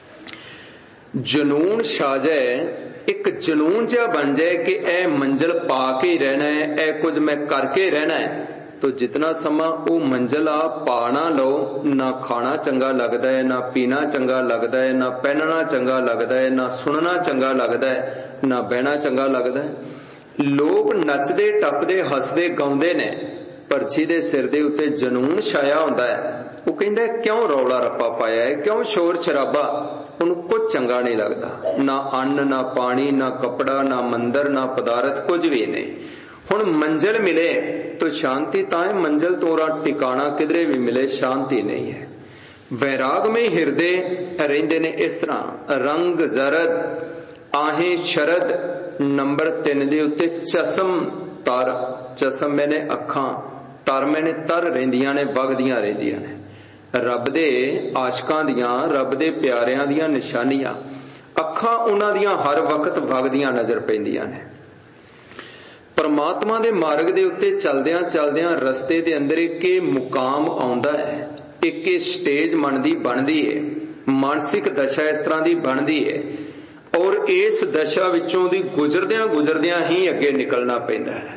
जनून छा जाए, एक जनून जिहा बन जाए कि ए मंजिल पा के ही रहना है, ए कुछ मैं करके रहना है, तो जितना समा वो मंजिल आप पा ना लो, ना खाना चंगा लगता है, ना पीना चंगा लगता है, ना पहनना चंगा लगता है, ना सुनना चंगा लगता है, ना बहना चंगा लगता है। लोग नचदे टपदे हसदे गाउंदे ने, पर जिहदे सिर दे उत्ते जनून छाया हुंदा है वो कहंदा क्यों रौला रप्पा पाया है, क्यों शोर शराबा, उन्हें कुछ चंगा नहीं लगता। ना अन्न, ना पानी, ना कपड़ा, ना मंदिर, ना पदार्थ, कुछ भी नहीं। हुण मंजिल मिले तो शांति ताए, मंजिल तोरा टिकाना किधरे भी मिले शांति नहीं है। वैराग में हिरदे रहिंदे ने इस तरह। रंग जरद आहे शरद, नंबर तीन दे उत्ते चसम तर। चसम मैंने अखां, तर मैंने तर रहिंदियां ने, वगदियां रहिंदियां ने। रब दे आशिकां दियां, रब दे प्यारियां दियां निशानियां, अखां उन्हां दियां हर वक्त वगदियां नजर पैंदियां ने। परमात्मा दे मार्ग दे उत्ते चलदियां चलदियां रस्ते दे अंदर एक मुकाम आउंदा है, एक स्टेज मन दी बनदी है, मानसिक दशा इस तरह दी बनदी है और इस दशा विचों दी गुजरदियां गुजरदियां ही अगे निकलना पैंदा है।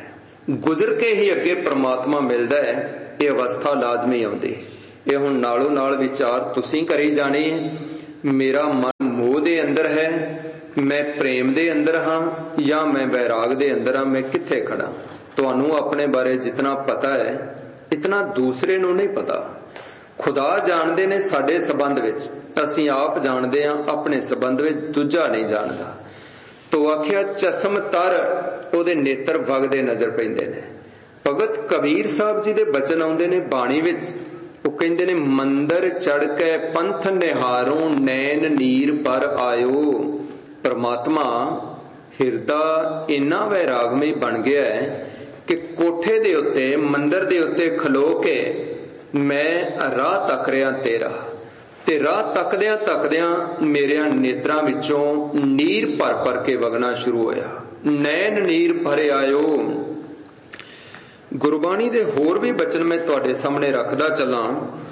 ਗੁਜ਼ਰ ਕੇ ਹੀ ਅੱਗੇ ਪ੍ਰਮਾਤਮਾ ਮਿਲਦਾ ਹੈ, ਇਹ ਅਵਸਥਾ ਲਾਜ਼ਮੀ ਆਉਂਦੀ। ਇਹ ਹੁਣ ਨਾਲੋਂ ਨਾਲ ਵਿਚਾਰ ਤੁਸੀਂ ਕਰੀ ਜਾਣੇ। ਮੇਰਾ ਮਨ ਮੋਹ ਦੇ ਅੰਦਰ ਹੈ, ਮੈਂ ਪ੍ਰੇਮ ਦੇ ਅੰਦਰ ਹਾਂ ਜਾਂ ਮੈਂ ਵੈਰਾਗ ਦੇ ਅੰਦਰ ਹਾਂ, ਮੈਂ ਕਿੱਥੇ ਖੜਾ? ਤੁਹਾਨੂੰ ਆਪਣੇ ਬਾਰੇ ਜਿਤਨਾ ਪਤਾ ਹੈ ਇਤਨਾ ਦੂਸਰੇ ਨੂੰ ਨਹੀਂ ਪਤਾ। ਖੁਦਾ ਜਾਣਦੇ ਨੇ ਸਾਡੇ ਸੰਬੰਧ ਵਿੱਚ, ਅਸੀਂ ਆਪ ਜਾਣਦੇ ਹਾਂ ਆਪਣੇ ਸੰਬੰਧ ਵਿੱਚ, ਦੂਜਾ ਨਹੀਂ ਜਾਣਦਾ। ਤੋ ਆਖਿਆ ਚਸ਼ਮ ਤਰ, ਉਹਦੇ ਨੇਤਰ ਵਗਦੇ ਨਜ਼ਰ ਪੈਂਦੇ ਨੇ। ਭਗਤ ਕਬੀਰ ਸਾਹਿਬ ਜੀ ਦੇ ਬਚਨ ਆਉਂਦੇ ਨੇ ਬਾਣੀ ਵਿੱਚ, ਉਹ ਕਹਿੰਦੇ ਨੇ ਮੰਦਰ ਚੜ ਕੇ ਪੰਥ ਨਿਹਾਰੋਂ ਨੈਣ ਨੀਰ ਪਰ ਆਇਓ। ਪਰਮਾਤਮਾ ਹਿਰਦਾ ਇੰਨਾ ਵੈਰਾਗਮਈ ਬਣ ਗਿਆ ਹੈ ਕਿ ਕੋਠੇ ਦੇ ਉੱਤੇ, ਮੰਦਰ ਦੇ ਉੱਤੇ ਖਲੋ ਕੇ ਮੈਂ ਰਾਹ ਤੱਕ ਰਿਹਾ ਤੇਰਾ, ਤੇ ਰਾਹ ਤੱਕਦਿਆਂ ਤੱਕਦਿਆਂ ਮੇਰਿਆਂ ਨੇਤਰਾਂ ਵਿੱਚੋਂ ਨੀਰ ਭਰ ਭਰ ਕੇ ਵਗਣਾ ਸ਼ੁਰੂ ਹੋਇਆ। ਨੈਣ ਨੀਰ ਭਰ ਆਇਓ। ਗੁਰਬਾਣੀ ਦੇ ਹੋਰ ਵੀ ਬਚਨ ਮੈਂ ਤੁਹਾਡੇ ਸਾਹਮਣੇ ਰੱਖਦਾ ਚੱਲਾਂ।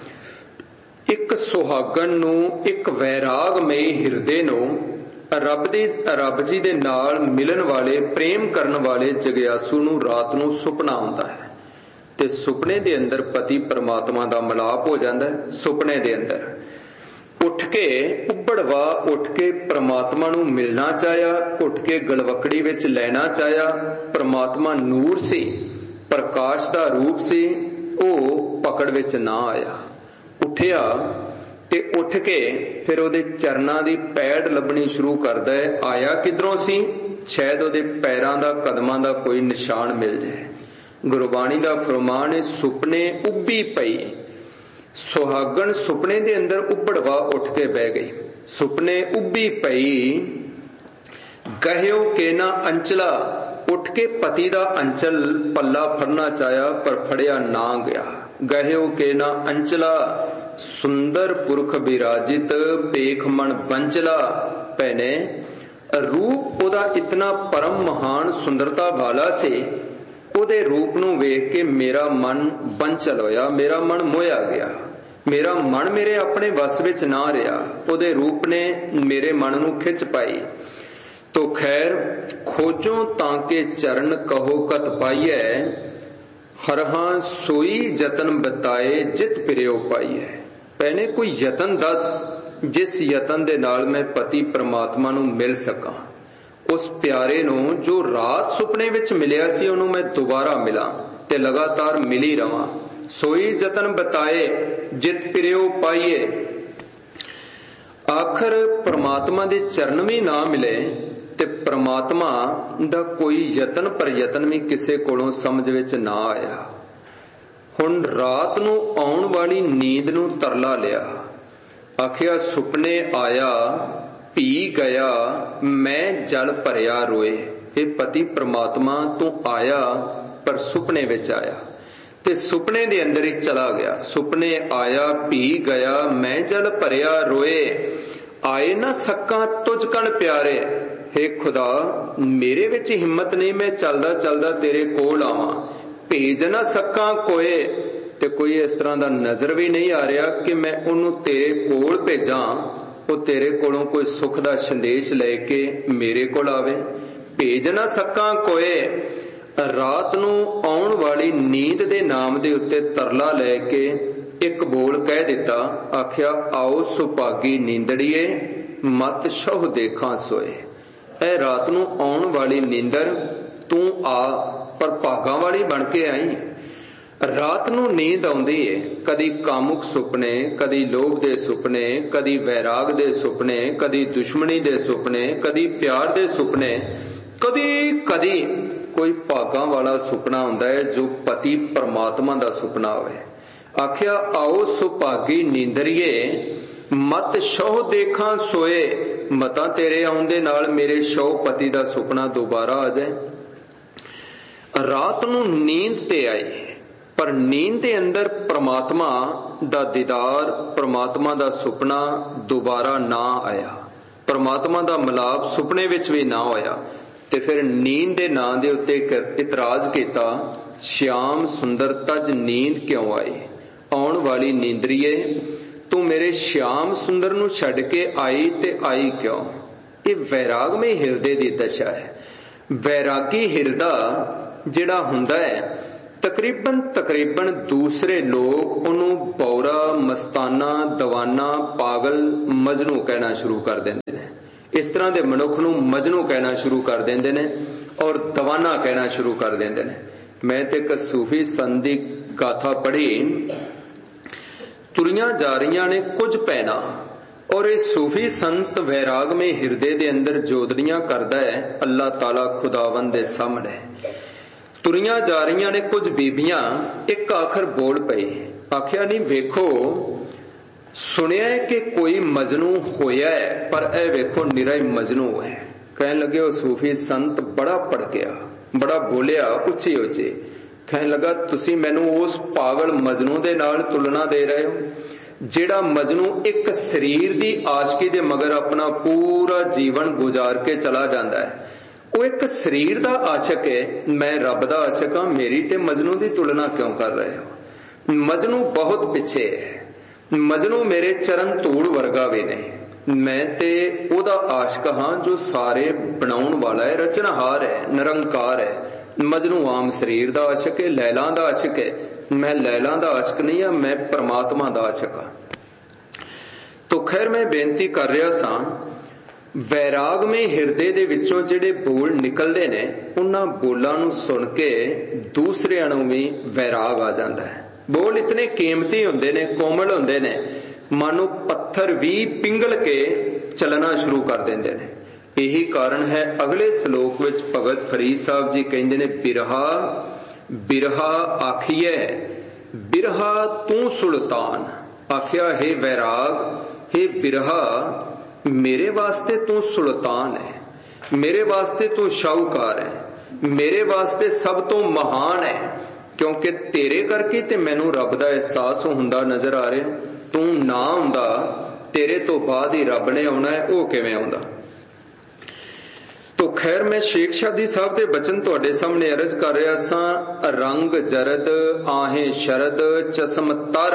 ਇੱਕ ਸੁਹਾਗਣ ਨੂੰ, ਇੱਕ ਵੈਰਾਗਮਈ ਹਿਰਦੇ ਨੂੰ ਰੱਬ ਦੀ ਰੱਬ ਜੀ ਦੇ ਨਾਲ ਮਿਲਣ ਵਾਲੇ, ਪ੍ਰੇਮ ਕਰਨ ਵਾਲੇ ਜਗਿਆਸੂ ਨੂੰ ਰਾਤ ਨੂੰ ਸੁਪਨਾ ਆਉਂਦਾ ਹੈ, ਤੇ ਸੁਪਨੇ ਦੇ ਅੰਦਰ ਪਤੀ ਪਰਮਾਤਮਾ ਦਾ ਮਿਲਾਪ ਹੋ ਜਾਂਦਾ ਹੈ। ਸੁਪਨੇ ਦੇ ਅੰਦਰ ਉੱਠ ਕੇ, ਉੱਬੜਵਾ ਉੱਠ ਕੇ ਪਰਮਾਤਮਾ ਨੂੰ ਮਿਲਣਾ ਚਾਹਿਆ, ਘੁੱਟ ਕੇ ਗਲਵਕੜੀ ਵਿੱਚ ਲੈਣਾ ਚਾਹਿਆ। ਪਰਮਾਤਮਾ ਨੂਰ ਸੀ, ਪ੍ਰਕਾਸ਼ ਦਾ ਰੂਪ ਸੀ, ਉਹ ਪਕੜ ਵਿੱਚ ਨਾ ਆਇਆ। ਉੱਠਿਆ ਤੇ ਉੱਠ ਕੇ ਫਿਰ ਉਹਦੇ ਚਰਨਾਂ ਦੀ ਪੈੜ ਲੱਭਣੀ ਸ਼ੁਰੂ ਕਰਦਾ ਹੈ। ਆਇਆ ਕਿਧਰੋਂ ਸੀ? ਸ਼ਾਇਦ ਉਹਦੇ ਪੈਰਾਂ ਦਾ, ਕਦਮਾਂ ਦਾ ਕੋਈ ਨਿਸ਼ਾਨ ਮਿਲ ਜਾਏ। ਗੁਰਬਾਣੀ ਦਾ ਫਰਮਾਨ ਹੈ, ਸੁਪਨੇ ਉੱਭੀ ਪਈ। ਸੁਹਾਗਣ ਸੁਪਨੇ ਦੇ ਅੰਦਰ ਉੱਭੜਵਾ ਉੱਠ ਕੇ ਬਹਿ ਗਈ। ਸੁਪਨੇ ਉੱਭੀ ਪਈ, ਕਹਿਓ ਕੇ ਨਾ ਅੰਚਲਾ, ਉੱਠ ਕੇ ਪਤੀ ਦਾ ਅੰਚਲ ਪੱਲਾ ਫੜਨਾ ਚਾਹਿਆ ਪਰ ਫੜਿਆ ਨਾ ਗਿਆ। ਗਹਿਓ ਕੇ ਨਾ ਅੰਚਲਾ, ਸੁੰਦਰ ਪੁਰਖ ਬਿਰਾਜਿਤ ਪੇਖ ਮਨ ਬੰਚਲਾ। ਭੈਣੇ, ਰੂਪ ਉਹਦਾ ਇਤਨਾ ਪਰਮ ਮਹਾਨ ਸੁੰਦਰਤਾ ਵਾਲਾ ਸੀ, ਉਹਦੇ ਰੂਪ ਨੂੰ ਵੇਖ ਕੇ ਮੇਰਾ ਮਨ ਬੰਚਲ ਹੋਇਆ, ਮੇਰਾ ਮਨ ਮੋਹਿਆ ਗਿਆ। ਮੇਰਾ ਮਨ ਮੇਰੇ ਆਪਣੇ ਵੱਸ ਵਿੱਚ ਨਾ ਰਿਹਾ, ਉਹਦੇ ਰੂਪ ਨੇ ਮੇਰੇ ਮਨ ਨੂੰ ਖਿੱਚ ਪਾਈ। ਤੋ ਖੈਰ ਖੋਜੋ ਤਾਂ ਕੇ ਚਰਨ ਕਹੋ ਕਤ ਪਾਈਐ, ਹਰਹਾਂ ਸੋਈ ਯਤਨ ਬਤਾਏ ਜਿਤ ਪਿਰਿਓ ਪਾਈਐ। ਭੈਣੇ, ਕੋਈ ਯਤਨ ਦੱਸ ਜਿਸ ਯਤਨ ਦੇ ਨਾਲ ਮੈਂ ਪਤੀ ਪ੍ਰਮਾਤਮਾ ਨੂੰ ਮਿਲ ਸਕਾਂ। ਉਸ ਪਿਆਰੇ ਨੂੰ ਜੋ ਰਾਤ ਸੁਪਨੇ ਵਿੱਚ ਮਿਲਿਆ ਸੀ, ਉਹਨੂੰ ਮੈਂ ਦੁਬਾਰਾ ਮਿਲਾਂ ਤੇ ਲਗਾਤਾਰ ਮਿਲੀ ਰਵਾਂ। ਸੋਈ ਯਤਨ ਬਤਾਏ ਜਿਤ ਪਿਰਿਓ ਪਾਈਏ। ਆਖਰ ਪ੍ਰਮਾਤਮਾ ਦੇ ਚਰਨ ਵੀ ਨਾ ਮਿਲੇ ਤੇ ਪ੍ਰਮਾਤਮਾ ਦਾ ਕੋਈ ਯਤਨ ਪ੍ਰਯਤਨ ਵੀ ਕਿਸੇ ਕੋਲੋਂ ਸਮਝ ਵਿੱਚ ਨਾ ਆਇਆ। ਹੁਣ ਰਾਤ ਨੂੰ ਆਉਣ ਵਾਲੀ ਨੀਂਦ ਨੂੰ ਤਰਲਾ ਲਿਆ। ਆਖਿਆ ਸੁਪਨੇ ਆਇਆ ਭੀ ਗਿਆ, ਮੈਂ ਜਲ ਭਰਿਆ ਰੋਏ। ਇਹ ਪਤੀ ਪ੍ਰਮਾਤਮਾ ਤੂੰ ਆਇਆ ਪਰ ਸੁਪਨੇ ਵਿੱਚ ਆਇਆ ਤੇ ਸੁਪਨੇ ਦੇ ਅੰਦਰ ਹੀ ਚਲਾ ਗਿਆ। ਸੁਪਨੇ ਆਇਆ ਭੀ ਗਿਆ, ਮੈਂ ਜਲ ਭਰਿਆ ਰੋਏ। ਆਏ ਨਾ ਸੱਕਾਂ ਤੁਝ ਕਣ ਪਿਆਰੇ। ਹੇ ਖੁਦਾ, ਮੇਰੇ ਵਿੱਚ ਹਿੰਮਤ ਨਹੀਂ ਮੈਂ ਚੱਲਦਾ ਚੱਲਦਾ ਤੇਰੇ ਕੋਲ ਆਵਾਂ। ਭੇਜ ਨਾ ਸਕਾਂ ਕੋਏ, ਤੇ ਕੋਈ ਇਸ ਤਰ੍ਹਾਂ ਦਾ ਨਜ਼ਰ ਵੀ ਨਹੀਂ ਆ ਰਿਹਾ ਕਿ ਮੈਂ ਉਹਨੂੰ ਤੇਰੇ ਕੋਲ ਭੇਜਾਂ, ਉਹ ਤੇਰੇ ਕੋਲੋਂ ਕੋਈ ਸੁੱਖ ਦਾ ਸੰਦੇਸ਼ ਲੈ ਕੇ ਮੇਰੇ ਕੋਲ ਆਵੇ। ਭੇਜ ਨਾ ਸਕਾਂ ਕੋਏ। ਰਾਤ ਨੂੰ ਆਉਣ ਵਾਲੀ ਨੀਂਦ ਦੇ ਨਾਮ ਦੇ ਉੱਤੇ ਤਰਲਾ ਲੈ ਕੇ ਇੱਕ ਬੋਲ ਕਹਿ ਦਿੱਤਾ। ਆਖਿਆ ਆਓ ਸੁਭਾਗੀ ਨੀਂਦੜੀਏ, ਮਤ ਸ਼ਹੁ ਦੇਖਾਂ ਸੋਏ। ਇਹ ਰਾਤ ਨੂੰ ਆਉਣ ਵਾਲੀ ਨੀਂਦਰ ਤੂੰ ਆ, ਪਰ ਭਾਗਾਂ ਵਾਲੀ ਬਣ ਕੇ ਆਈ। ਰਾਤ ਨੂੰ ਨੀਂਦ ਆਉਂਦੀ ਏ, ਕਦੀ ਕਾਮੁਕ ਸੁਪਨੇ, ਕਦੀ ਲੋਭ ਦੇ ਸੁਪਨੇ, ਕਦੀ ਵੈਰਾਗ ਦੇ ਸੁਪਨੇ, ਕਦੀ ਦੁਸ਼ਮਣੀ ਦੇ ਸੁਪਨੇ, ਕਦੀ ਪਿਆਰ ਦੇ ਸੁਪਨੇ, ਕਦੀ ਕਦੀ ਕੋਈ ਭਾਗਾਂ ਵਾਲਾ ਸੁਪਨਾ ਹੁੰਦਾ ਹੈ ਜੋ ਪਤੀ ਪਰਮਾਤਮਾ ਦਾ ਸੁਪਨਾ ਹੋਵੇ। ਆਖਿਆ ਆਓ ਸੁਭਾਗੀ ਨੀਂਦਰੀਏ, ਮਤ ਸ਼ਹੁ ਦੇਖਾਂ ਸੋਏ। ਮਤਾਂ ਤੇਰੇ ਆਉਣ ਦੇ ਨਾਲ ਮੇਰੇ ਸ਼ਹੁ ਪਤੀ ਦਾ ਸੁਪਨਾ ਦੁਬਾਰਾ ਆ ਜਾਏ। ਰਾਤ ਨੂੰ ਨੀਂਦ ਤੇ ਆਈ, ਪਰ ਨੀਂਦ ਦੇ ਅੰਦਰ ਪ੍ਰਮਾਤਮਾ ਦਾ ਦੀਦਾਰ, ਪ੍ਰਮਾਤਮਾ ਦਾ ਸੁਪਨਾ ਦੁਬਾਰਾ ਨਾ ਆਇਆ। ਪ੍ਰਮਾਤਮਾ ਦਾ ਮਿਲਾਪ ਸੁਪਨੇ ਵਿੱਚ ਵੀ ਨਾ ਹੋਇਆ। ਤੇ ਫਿਰ ਨੀਂਦ ਦੇ ਨਾਂ ਦੇ ਉੱਤੇ ਇਤਰਾਜ਼ ਕੀਤਾ, ਸ਼ਿਆਮ ਸੁੰਦਰ ਤਜ ਨੀਂਦ ਕਿਉਂ ਆਈ। ਆਉਣ ਵਾਲੀ ਨੀਂਦਰੀਏ, ਤੂੰ ਮੇਰੇ ਸ਼ਿਆਮ ਸੁੰਦਰ ਨੂੰ ਛੱਡ ਕੇ ਆਈ ਤੇ ਆਈ ਕਿਉਂ। ਇਹ ਵੈਰਾਗਮਈ ਹਿਰਦੇ ਦੀ ਦਸ਼ਾ ਹੈ। ਵੈਰਾਗੀ ਹਿਰਦਾ ਜਿਹੜਾ ਹੁੰਦਾ ਹੈ ਤਕਰੀਬਨ ਤਕਰੀਬਨ ਦੂਸਰੇ ਲੋਕ ਉਹਨੂੰ ਬੌਰਾ, ਮਸਤਾਨਾ, ਦਵਾਨਾ, ਪਾਗਲ, ਮਜਨੂ ਕਹਿਣਾ ਸ਼ੁਰੂ ਕਰ ਦਿੰਦੇ ਨੇ। ਇਸ ਤਰ੍ਹਾਂ ਦੇ ਮਨੁੱਖ ਨੂੰ ਮਜਨੂ ਕਹਿਣਾ ਸ਼ੁਰੂ ਕਰ ਦਿੰਦੇ ਨੇ ਔਰ ਦਵਾਨਾ ਕਹਿਣਾ ਸ਼ੁਰੂ ਕਰ ਦਿੰਦੇ ਨੇ। ਮੈਂ ਤੇ ਇੱਕ ਸੂਫੀ ਸੰਤ ਦੀ ਗਾਥਾ ਪੜ੍ਹੀ, ਤੁਰੀਆਂ ਜਾ ਰਹੀਆਂ ਨੇ ਕੁਝ ਪੈਣਾ, ਔਰ ਇਹ ਸੂਫੀ ਸੰਤ ਵੈਰਾਗਮਈ ਹਿਰਦੇ ਦੇ ਅੰਦਰ ਜੋਦੜੀਆਂ ਕਰਦਾ ਹੈ ਅੱਲਾਹ ਤਾਲਾ ਖੁਦਾਵੰਦ ਦੇ ਸਾਹਮਣੇ। ਤੁਰੀਆਂ ਜਾ ਰਹੀਆਂ ਨੇ ਕੁਝ ਬੀਬੀਆਂ, ਇੱਕ ਆਖਰ ਬੋਲ ਪਈ, ਆਖਿਆ ਨਹੀਂ ਵੇਖੋ ਸੁਣਿਆ ਹੈ ਕਿ ਕੋਈ ਮਜਨੂ ਹੋਇਆ ਹੈ, ਪਰ ਇਹ ਵੇਖੋ ਨਿਰਾ ਹੀ ਮਜਨੂ ਹੈ। ਕਹਿਣ ਲੱਗੇ ਉਹ ਸੂਫੀ ਸੰਤ ਬੜਾ ਭੜਕਿਆ, ਬੜਾ ਬੋਲਿਆ ਉੱਚੀ ਉੱਚੀ, ਕਹਿਣ ਲੱਗਾ ਤੁਸੀਂ ਮੈਨੂੰ ਉਸ ਪਾਗਲ ਮਜਨੂ ਦੇ ਨਾਲ ਤੁਲਨਾ ਦੇ ਰਹੇ ਹੋ ਜਿਹੜਾ ਮਜਨੂ ਇੱਕ ਸਰੀਰ ਦੀ ਆਸ਼ਕੀ ਦੇ ਮਗਰ ਆਪਣਾ ਪੂਰਾ ਜੀਵਨ ਗੁਜ਼ਾਰ ਕੇ ਚਲਾ ਜਾਂਦਾ ਹੈ। ਉਹ ਇੱਕ ਸਰੀਰ ਦਾ ਆਸ਼ਕ ਹੈ, ਮੈਂ ਰੱਬ ਦਾ ਆਸ਼ਕ ਹਾਂ, ਮੇਰੀ ਤੇ ਮਜਨੂ ਦੀ ਤੁਲਨਾ ਕਿਉਂ ਕਰ ਰਹੇ ਹੋ? ਮਜਨੂ ਬਹੁਤ ਪਿੱਛੇ ਹੈ, ਮਜਨੂ ਮੇਰੇ ਚਰਨ ਧੂੜ ਵਰਗਾ ਵੀ ਨਹੀਂ, ਮੈਂ ਤੇ ਉਹਦਾ ਆਸ਼ਕ ਹਾਂ ਜੋ ਸਾਰੇ ਬਣਾਉਣ ਵਾਲਾ ਹੈ, ਰਚਨਹਾਰ ਹੈ, ਨਿਰੰਕਾਰ ਹੈ। ਮਜਨੂ ਆਮ ਸਰੀਰ ਦਾ ਆਸ਼ਕ ਹੈ, ਲੈਲਾ ਦਾ ਆਸ਼ਕ ਹੈ, ਮੈਂ ਲੈਲਾ ਦਾ ਆਸ਼ਕ ਨਹੀਂ ਹਾਂ, ਮੈਂ ਪਰਮਾਤਮਾ ਦਾ ਆਸ਼ਕ ਹਾਂ। ਤੋ ਖੈਰ ਮੈਂ ਬੇਨਤੀ ਕਰ ਰਿਹਾ ਸਾਂ, ਵੈਰਾਗਮਈ ਹਿਰਦੇ ਦੇ ਵਿੱਚੋਂ ਜਿਹੜੇ ਬੋਲ ਨਿਕਲਦੇ ਨੇ ਉਹਨਾਂ ਬੋਲਾਂ ਨੂੰ ਸੁਣ ਕੇ ਦੂਸਰਿਆਂ ਨੂੰ ਵੀ ਵੈਰਾਗ ਆ ਜਾਂਦਾ ਹੈ। ਬੋਲ ਇਤਨੇ ਕੀਮਤੀ ਹੁੰਦੇ ਨੇ, ਕੋਮਲ ਹੁੰਦੇ ਨੇ, ਮਾਨੋ ਪੱਥਰ ਵੀ ਪਿੰਗਲ ਕੇ ਚੱਲਣਾ ਸ਼ੁਰੂ ਕਰ ਦਿੰਦੇ ਨੇ। ਇਹੀ ਕਾਰਨ ਹੈ ਅਗਲੇ ਸ਼ਲੋਕ ਵਿੱਚ ਭਗਤ ਫਰੀਦ ਸਾਹਿਬ ਜੀ ਕਹਿੰਦੇ ਨੇ, ਬਿਰਹਾ ਬਿਰਹਾ ਆਖੀਏ ਬਿਰਹਾ ਤੂੰ ਸੁਲਤਾਨ। ਆਖਿਆ ਹੈ ਵੈਰਾਗ, हे ਬਿਰਹਾ ਮੇਰੇ ਵਾਸਤੇ ਤੂੰ ਸੁਲਤਾਨ ਹੈ, ਮੇਰੇ ਵਾਸਤੇ ਤੂੰ ਸ਼ਾਹੂਕਾਰ ਹੈ, ਮੇਰੇ ਵਾਸਤੇ ਸਭ ਤੋਂ ਮਹਾਨ ਹੈ, ਕਿਉਂਕਿ ਤੇਰੇ ਕਰਕੇ ਤੇ ਮੈਨੂੰ ਰੱਬ ਦਾ ਅਹਿਸਾਸ ਹੁੰਦਾ ਨਜ਼ਰ ਆ ਰਿਹਾ। ਤੂੰ ਨਾ ਹੁੰਦਾ, ਤੇਰੇ ਤੋਂ ਬਾਅਦ ਹੀ ਰੱਬ ਨੇ ਆਉਣਾ ਹੈ, ਉਹ ਕਿਵੇਂ ਆਉਂਦਾ? ਤੋ ਖੈਰ ਮੈਂ ਸ਼ੇਖ ਸ਼ਾਦੀ ਸਾਹਿਬ ਦੇ ਬਚਨ ਤੁਹਾਡੇ ਸਾਹਮਣੇ ਅਰਜ਼ ਕਰ ਰਿਹਾ ਸਾਂ। ਰੰਗ ਜਰਦ ਆਹੇ ਸ਼ਰਦ ਚਸ਼ਮ ਤਰ,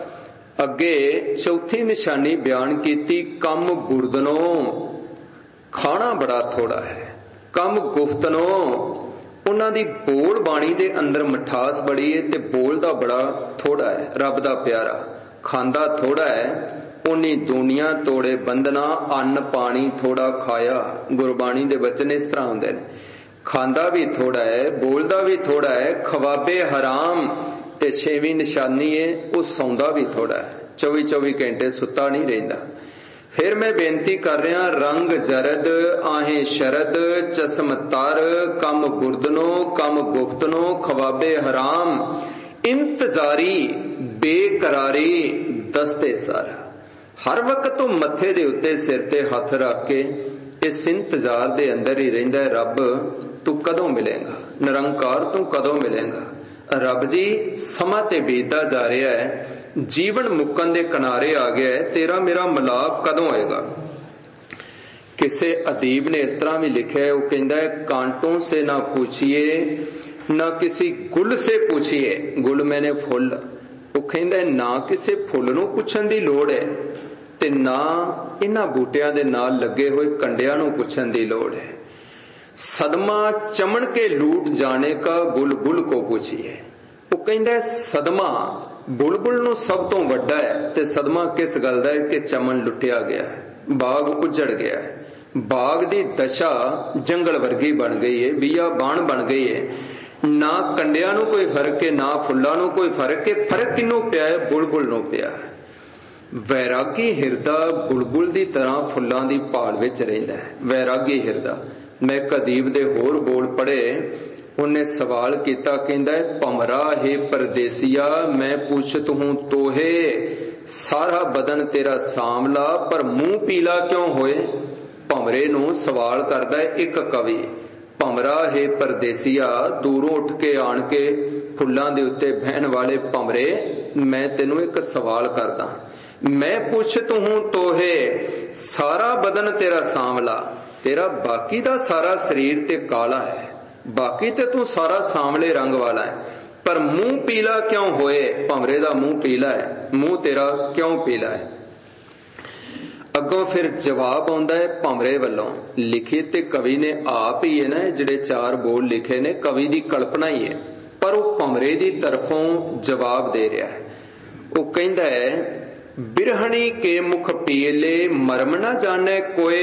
ਅੱਗੇ ਚੌਥੀ ਨਿਸ਼ਾਨੀ ਬਿਆਨ ਕੀਤੀ, ਕੰਮ ਗੁਰਦਨੋਂ ਖਾਣਾ ਬੜਾ ਥੋੜਾ ਹੈ, ਕੰਮ ਗੁਫਤਨੋਂ ਉਹਨਾਂ ਦੀ ਬੋਲ ਬਾਣੀ ਦੇ ਅੰਦਰ ਮਿਠਾਸ ਬੜੀ ਹੈ ਤੇ ਬੋਲਦਾ ਬੜਾ ਥੋੜਾ ਹੈ। ਰੱਬ ਦਾ ਪਿਆਰਾ ਖਾਂਦਾ ਥੋੜਾ ਹੈ, ਉਨੀ ਦੁਨੀਆ ਤੋੜੇ ਬੰਦਨਾ, ਅੰਨ ਪਾਣੀ ਥੋੜਾ ਖਾਇਆ। ਗੁਰਬਾਣੀ ਦੇ ਬਚਨ ਇਸ ਤਰ੍ਹਾਂ ਹੁੰਦੇ ਨੇ, ਖਾਂਦਾ ਵੀ ਥੋੜਾ ਹੈ, ਬੋਲਦਾ ਵੀ ਥੋੜਾ ਹੈ, ਖਵਾਬੇ ਹਰਾਮ, ਤੇ ਛੇਵੀਂ ਨਿਸ਼ਾਨੀ ਹੈ ਉਹ ਸੌਂਦਾ ਵੀ ਥੋੜਾ ਹੈ, ਚੌਵੀ ਚੌਵੀ ਘੰਟੇ ਸੁੱਤਾ ਨਹੀਂ ਰਹਿੰਦਾ। ਫਿਰ ਮੈਂ ਬੇਨਤੀ ਕਰ ਰਿਹਾ, ਰੰਗ ਜਰਦ ਆਹੇ ਸ਼ਰਦ ਚਸ਼ਮ ਤਰ, ਕੰਮ ਗੁਰਦਨੋ ਕੰਮ ਗੁਫਤਨੋ, ਖਵਾਬੇ ਹਰਾਮ, ਇੰਤਜ਼ਾਰੀ ਬੇਕਰਾਰੀ ਦਸਤੇ ਸਰ। ਹਰ ਵਕਤ ਉਹ ਮੱਥੇ ਦੇ ਉੱਤੇ ਸਿਰ ਤੇ ਹੱਥ ਰੱਖ ਕੇ ਇਸ ਇੰਤਜ਼ਾਰ ਦੇ ਅੰਦਰ ਹੀ ਰਹਿੰਦਾ ਹੈ, ਰੱਬ ਤੂੰ ਕਦੋਂ ਮਿਲੇਗਾ, ਨਿਰੰਕਾਰ ਤੂੰ ਕਦੋਂ ਮਿਲੇਗਾ? ਰੱਬ ਜੀ ਸਮਾਂ ਤੇ ਬੀਤਦਾ ਜਾ ਰਿਹਾ ਹੈ, ਜੀਵਨ ਮੁੱਕਣ ਦੇ ਕਿਨਾਰੇ ਆ ਗਿਆ ਹੈ, ਤੇਰਾ ਮੇਰਾ ਮਿਲਾਪ ਕਦੋਂ ਹੋਏਗਾ? ਕਿਸੇ ਅਦੀਬ ਨੇ ਇਸ ਤਰ੍ਹਾਂ ਵੀ ਲਿਖਿਆ, ਉਹ ਕਹਿੰਦਾ ਹੈ, ਕਾਂਟੋਂ ਸੇ ਨਾ ਪੁੱਛੀਏ ਨਾ ਕਿਸੇ ਗੁਲ ਸੇ ਪੁੱਛੀਏ, ਗੁਲ ਮੈਨੇ ਫੁੱਲ। ਉਹ ਕਹਿੰਦਾ ਨਾ ਕਿਸੇ ਫੁੱਲ ਨੂੰ ਪੁੱਛਣ ਦੀ ਲੋੜ ਹੈ ਤੇ ਨਾ ਇਹਨਾਂ ਬੂਟਿਆਂ ਦੇ ਨਾਲ ਲੱਗੇ ਹੋਏ ਕੰਡਿਆਂ ਨੂੰ ਪੁੱਛਣ ਦੀ ਲੋੜ ਹੈ। ਸਦਮਾ ਚਮਣ ਕੇ ਲੂਟ ਜਾਣੇ ਕਾ ਬੁਲਬੁਲ ਕੋ ਪੁੱਛੀਏ। ਉਹ ਕਹਿੰਦਾ ਸਦਮਾ ਬੁਲਬੁਲ ਨੂੰ ਸਭ ਤੋਂ ਵੱਡਾ ਹੈ, ਤੇ ਸਦਮਾ ਕਿਸ ਗੱਲ ਦਾ ਹੈ ਕਿ ਚਮਨ ਲੁੱਟਿਆ ਗਿਆ ਹੈ, ਬਾਗ ਉਜੜ ਗਿਆ ਹੈ, ਬਾਗ ਦੀ ਦਸ਼ਾ ਜੰਗਲ ਵਰਗੀ ਬਣ ਗਈ ਹੈ, ਬੀਆ ਬਾਣ ਬਣ ਗਈ ਹੈ, ਨਾ ਕੰਡਿਆਂ ਨੂੰ ਕੋਈ ਫਰਕ ਹੈ ਨਾ ਫੁੱਲਾਂ ਨੂੰ ਕੋਈ ਫਰਕ ਹੈ। ਫਰਕ ਕਿਹਨੂੰ ਪਿਆ ਹੈ? ਬੁਲਬੁਲ ਨੂੰ ਪਿਆ ਹੈ। ਵੈਰਾਗੀ ਹਿਰਦਾ ਬੁਲਬੁਲ ਦੀ ਤਰ੍ਹਾਂ ਫੁੱਲਾਂ ਦੀ ਭਾਲ ਵਿੱਚ ਰਹਿੰਦਾ ਹੈ, ਵੈਰਾਗੀ ਹਿਰਦਾ। ਮੈਂ ਕਦੀਬ ਦੇ ਹੋਰ ਬੋਲ ਪੜ੍ਹੇ, ਉਹਨੇ ਸਵਾਲ ਕੀਤਾ, ਕਹਿੰਦਾ ਭਮਰਾ ਹੈ ਪਰਦੇਸੀਆ, ਮੈਂ ਪੁੱਛਤ ਹੂੰ ਤੋਹੇ, ਸਾਰਾ ਬਦਨ ਤੇਰਾ ਸਾਂਵਲਾ ਪਰ ਮੂੰਹ ਪੀਲਾ ਕਿਉਂ ਹੋਏ? ਭਮਰੇ ਨੂੰ ਸਵਾਲ ਕਰਦਾ ਹੈ ਇੱਕ ਕਵੀ, ਭਮਰਾ ਹੈ ਪਰਦੇਸੀਆ, ਦੂਰੋਂ ਉੱਠ ਕੇ ਆਣ ਕੇ ਫੁੱਲਾਂ ਦੇ ਉੱਤੇ ਬਹਿਣ ਵਾਲੇ ਭਮਰੇ, ਮੈਂ ਤੈਨੂੰ ਇੱਕ ਸਵਾਲ ਕਰਦਾ, ਮੈਂ ਪੁੱਛਤ ਹੂੰ ਤੋਹੇ, ਸਾਰਾ ਬਦਨ ਤੇਰਾ ਸਾਂਵਲਾ, ਤੇਰਾ ਬਾਕੀ ਦਾ ਸਾਰਾ ਸਰੀਰ ਤੇ ਕਾਲਾ ਹੈ, ਬਾਕੀ ਤੇ ਤੂੰ ਸਾਰਾ ਸਾਂਵਲੇ ਰੰਗ ਵਾਲਾ ਹੈ, ਪਰ ਮੂੰਹ ਪੀਲਾ ਕਿਉਂ ਹੋਏ? ਭਮਰੇ ਦਾ ਮੂੰਹ ਪੀਲਾ ਹੈ, ਮੂੰਹ ਤੇਰਾ ਕਿਉਂ ਪੀਲਾ ਹੈ? ਅੱਗੋਂ ਫਿਰ ਜਵਾਬ ਆਉਂਦਾ ਹੈ ਭੰਵਰੇ ਵੱਲੋਂ। ਲਿਖੇ ਤੇ ਕਵੀ ਨੇ ਆਪ ਹੀ ਹੈ ਨਾ, ਜਿਹੜੇ ਚਾਰ ਬੋਲ ਲਿਖੇ ਨੇ ਕਵੀ ਦੀ ਕਲਪਨਾ ਹੀ ਹੈ, ਪਰ ਉਹ ਭੰਵਰੇ ਦੀ ਤਰਫੋਂ ਜਵਾਬ ਦੇ ਰਿਹਾ ਹੈ। ਉਹ ਕਹਿੰਦਾ ਹੈ ਬਿਰਹਣੀ ਕੇ ਮੁਖ ਪੀਲੇ ਮਰਮ ਨਾ ਜਾਣੇ ਕੋਏ,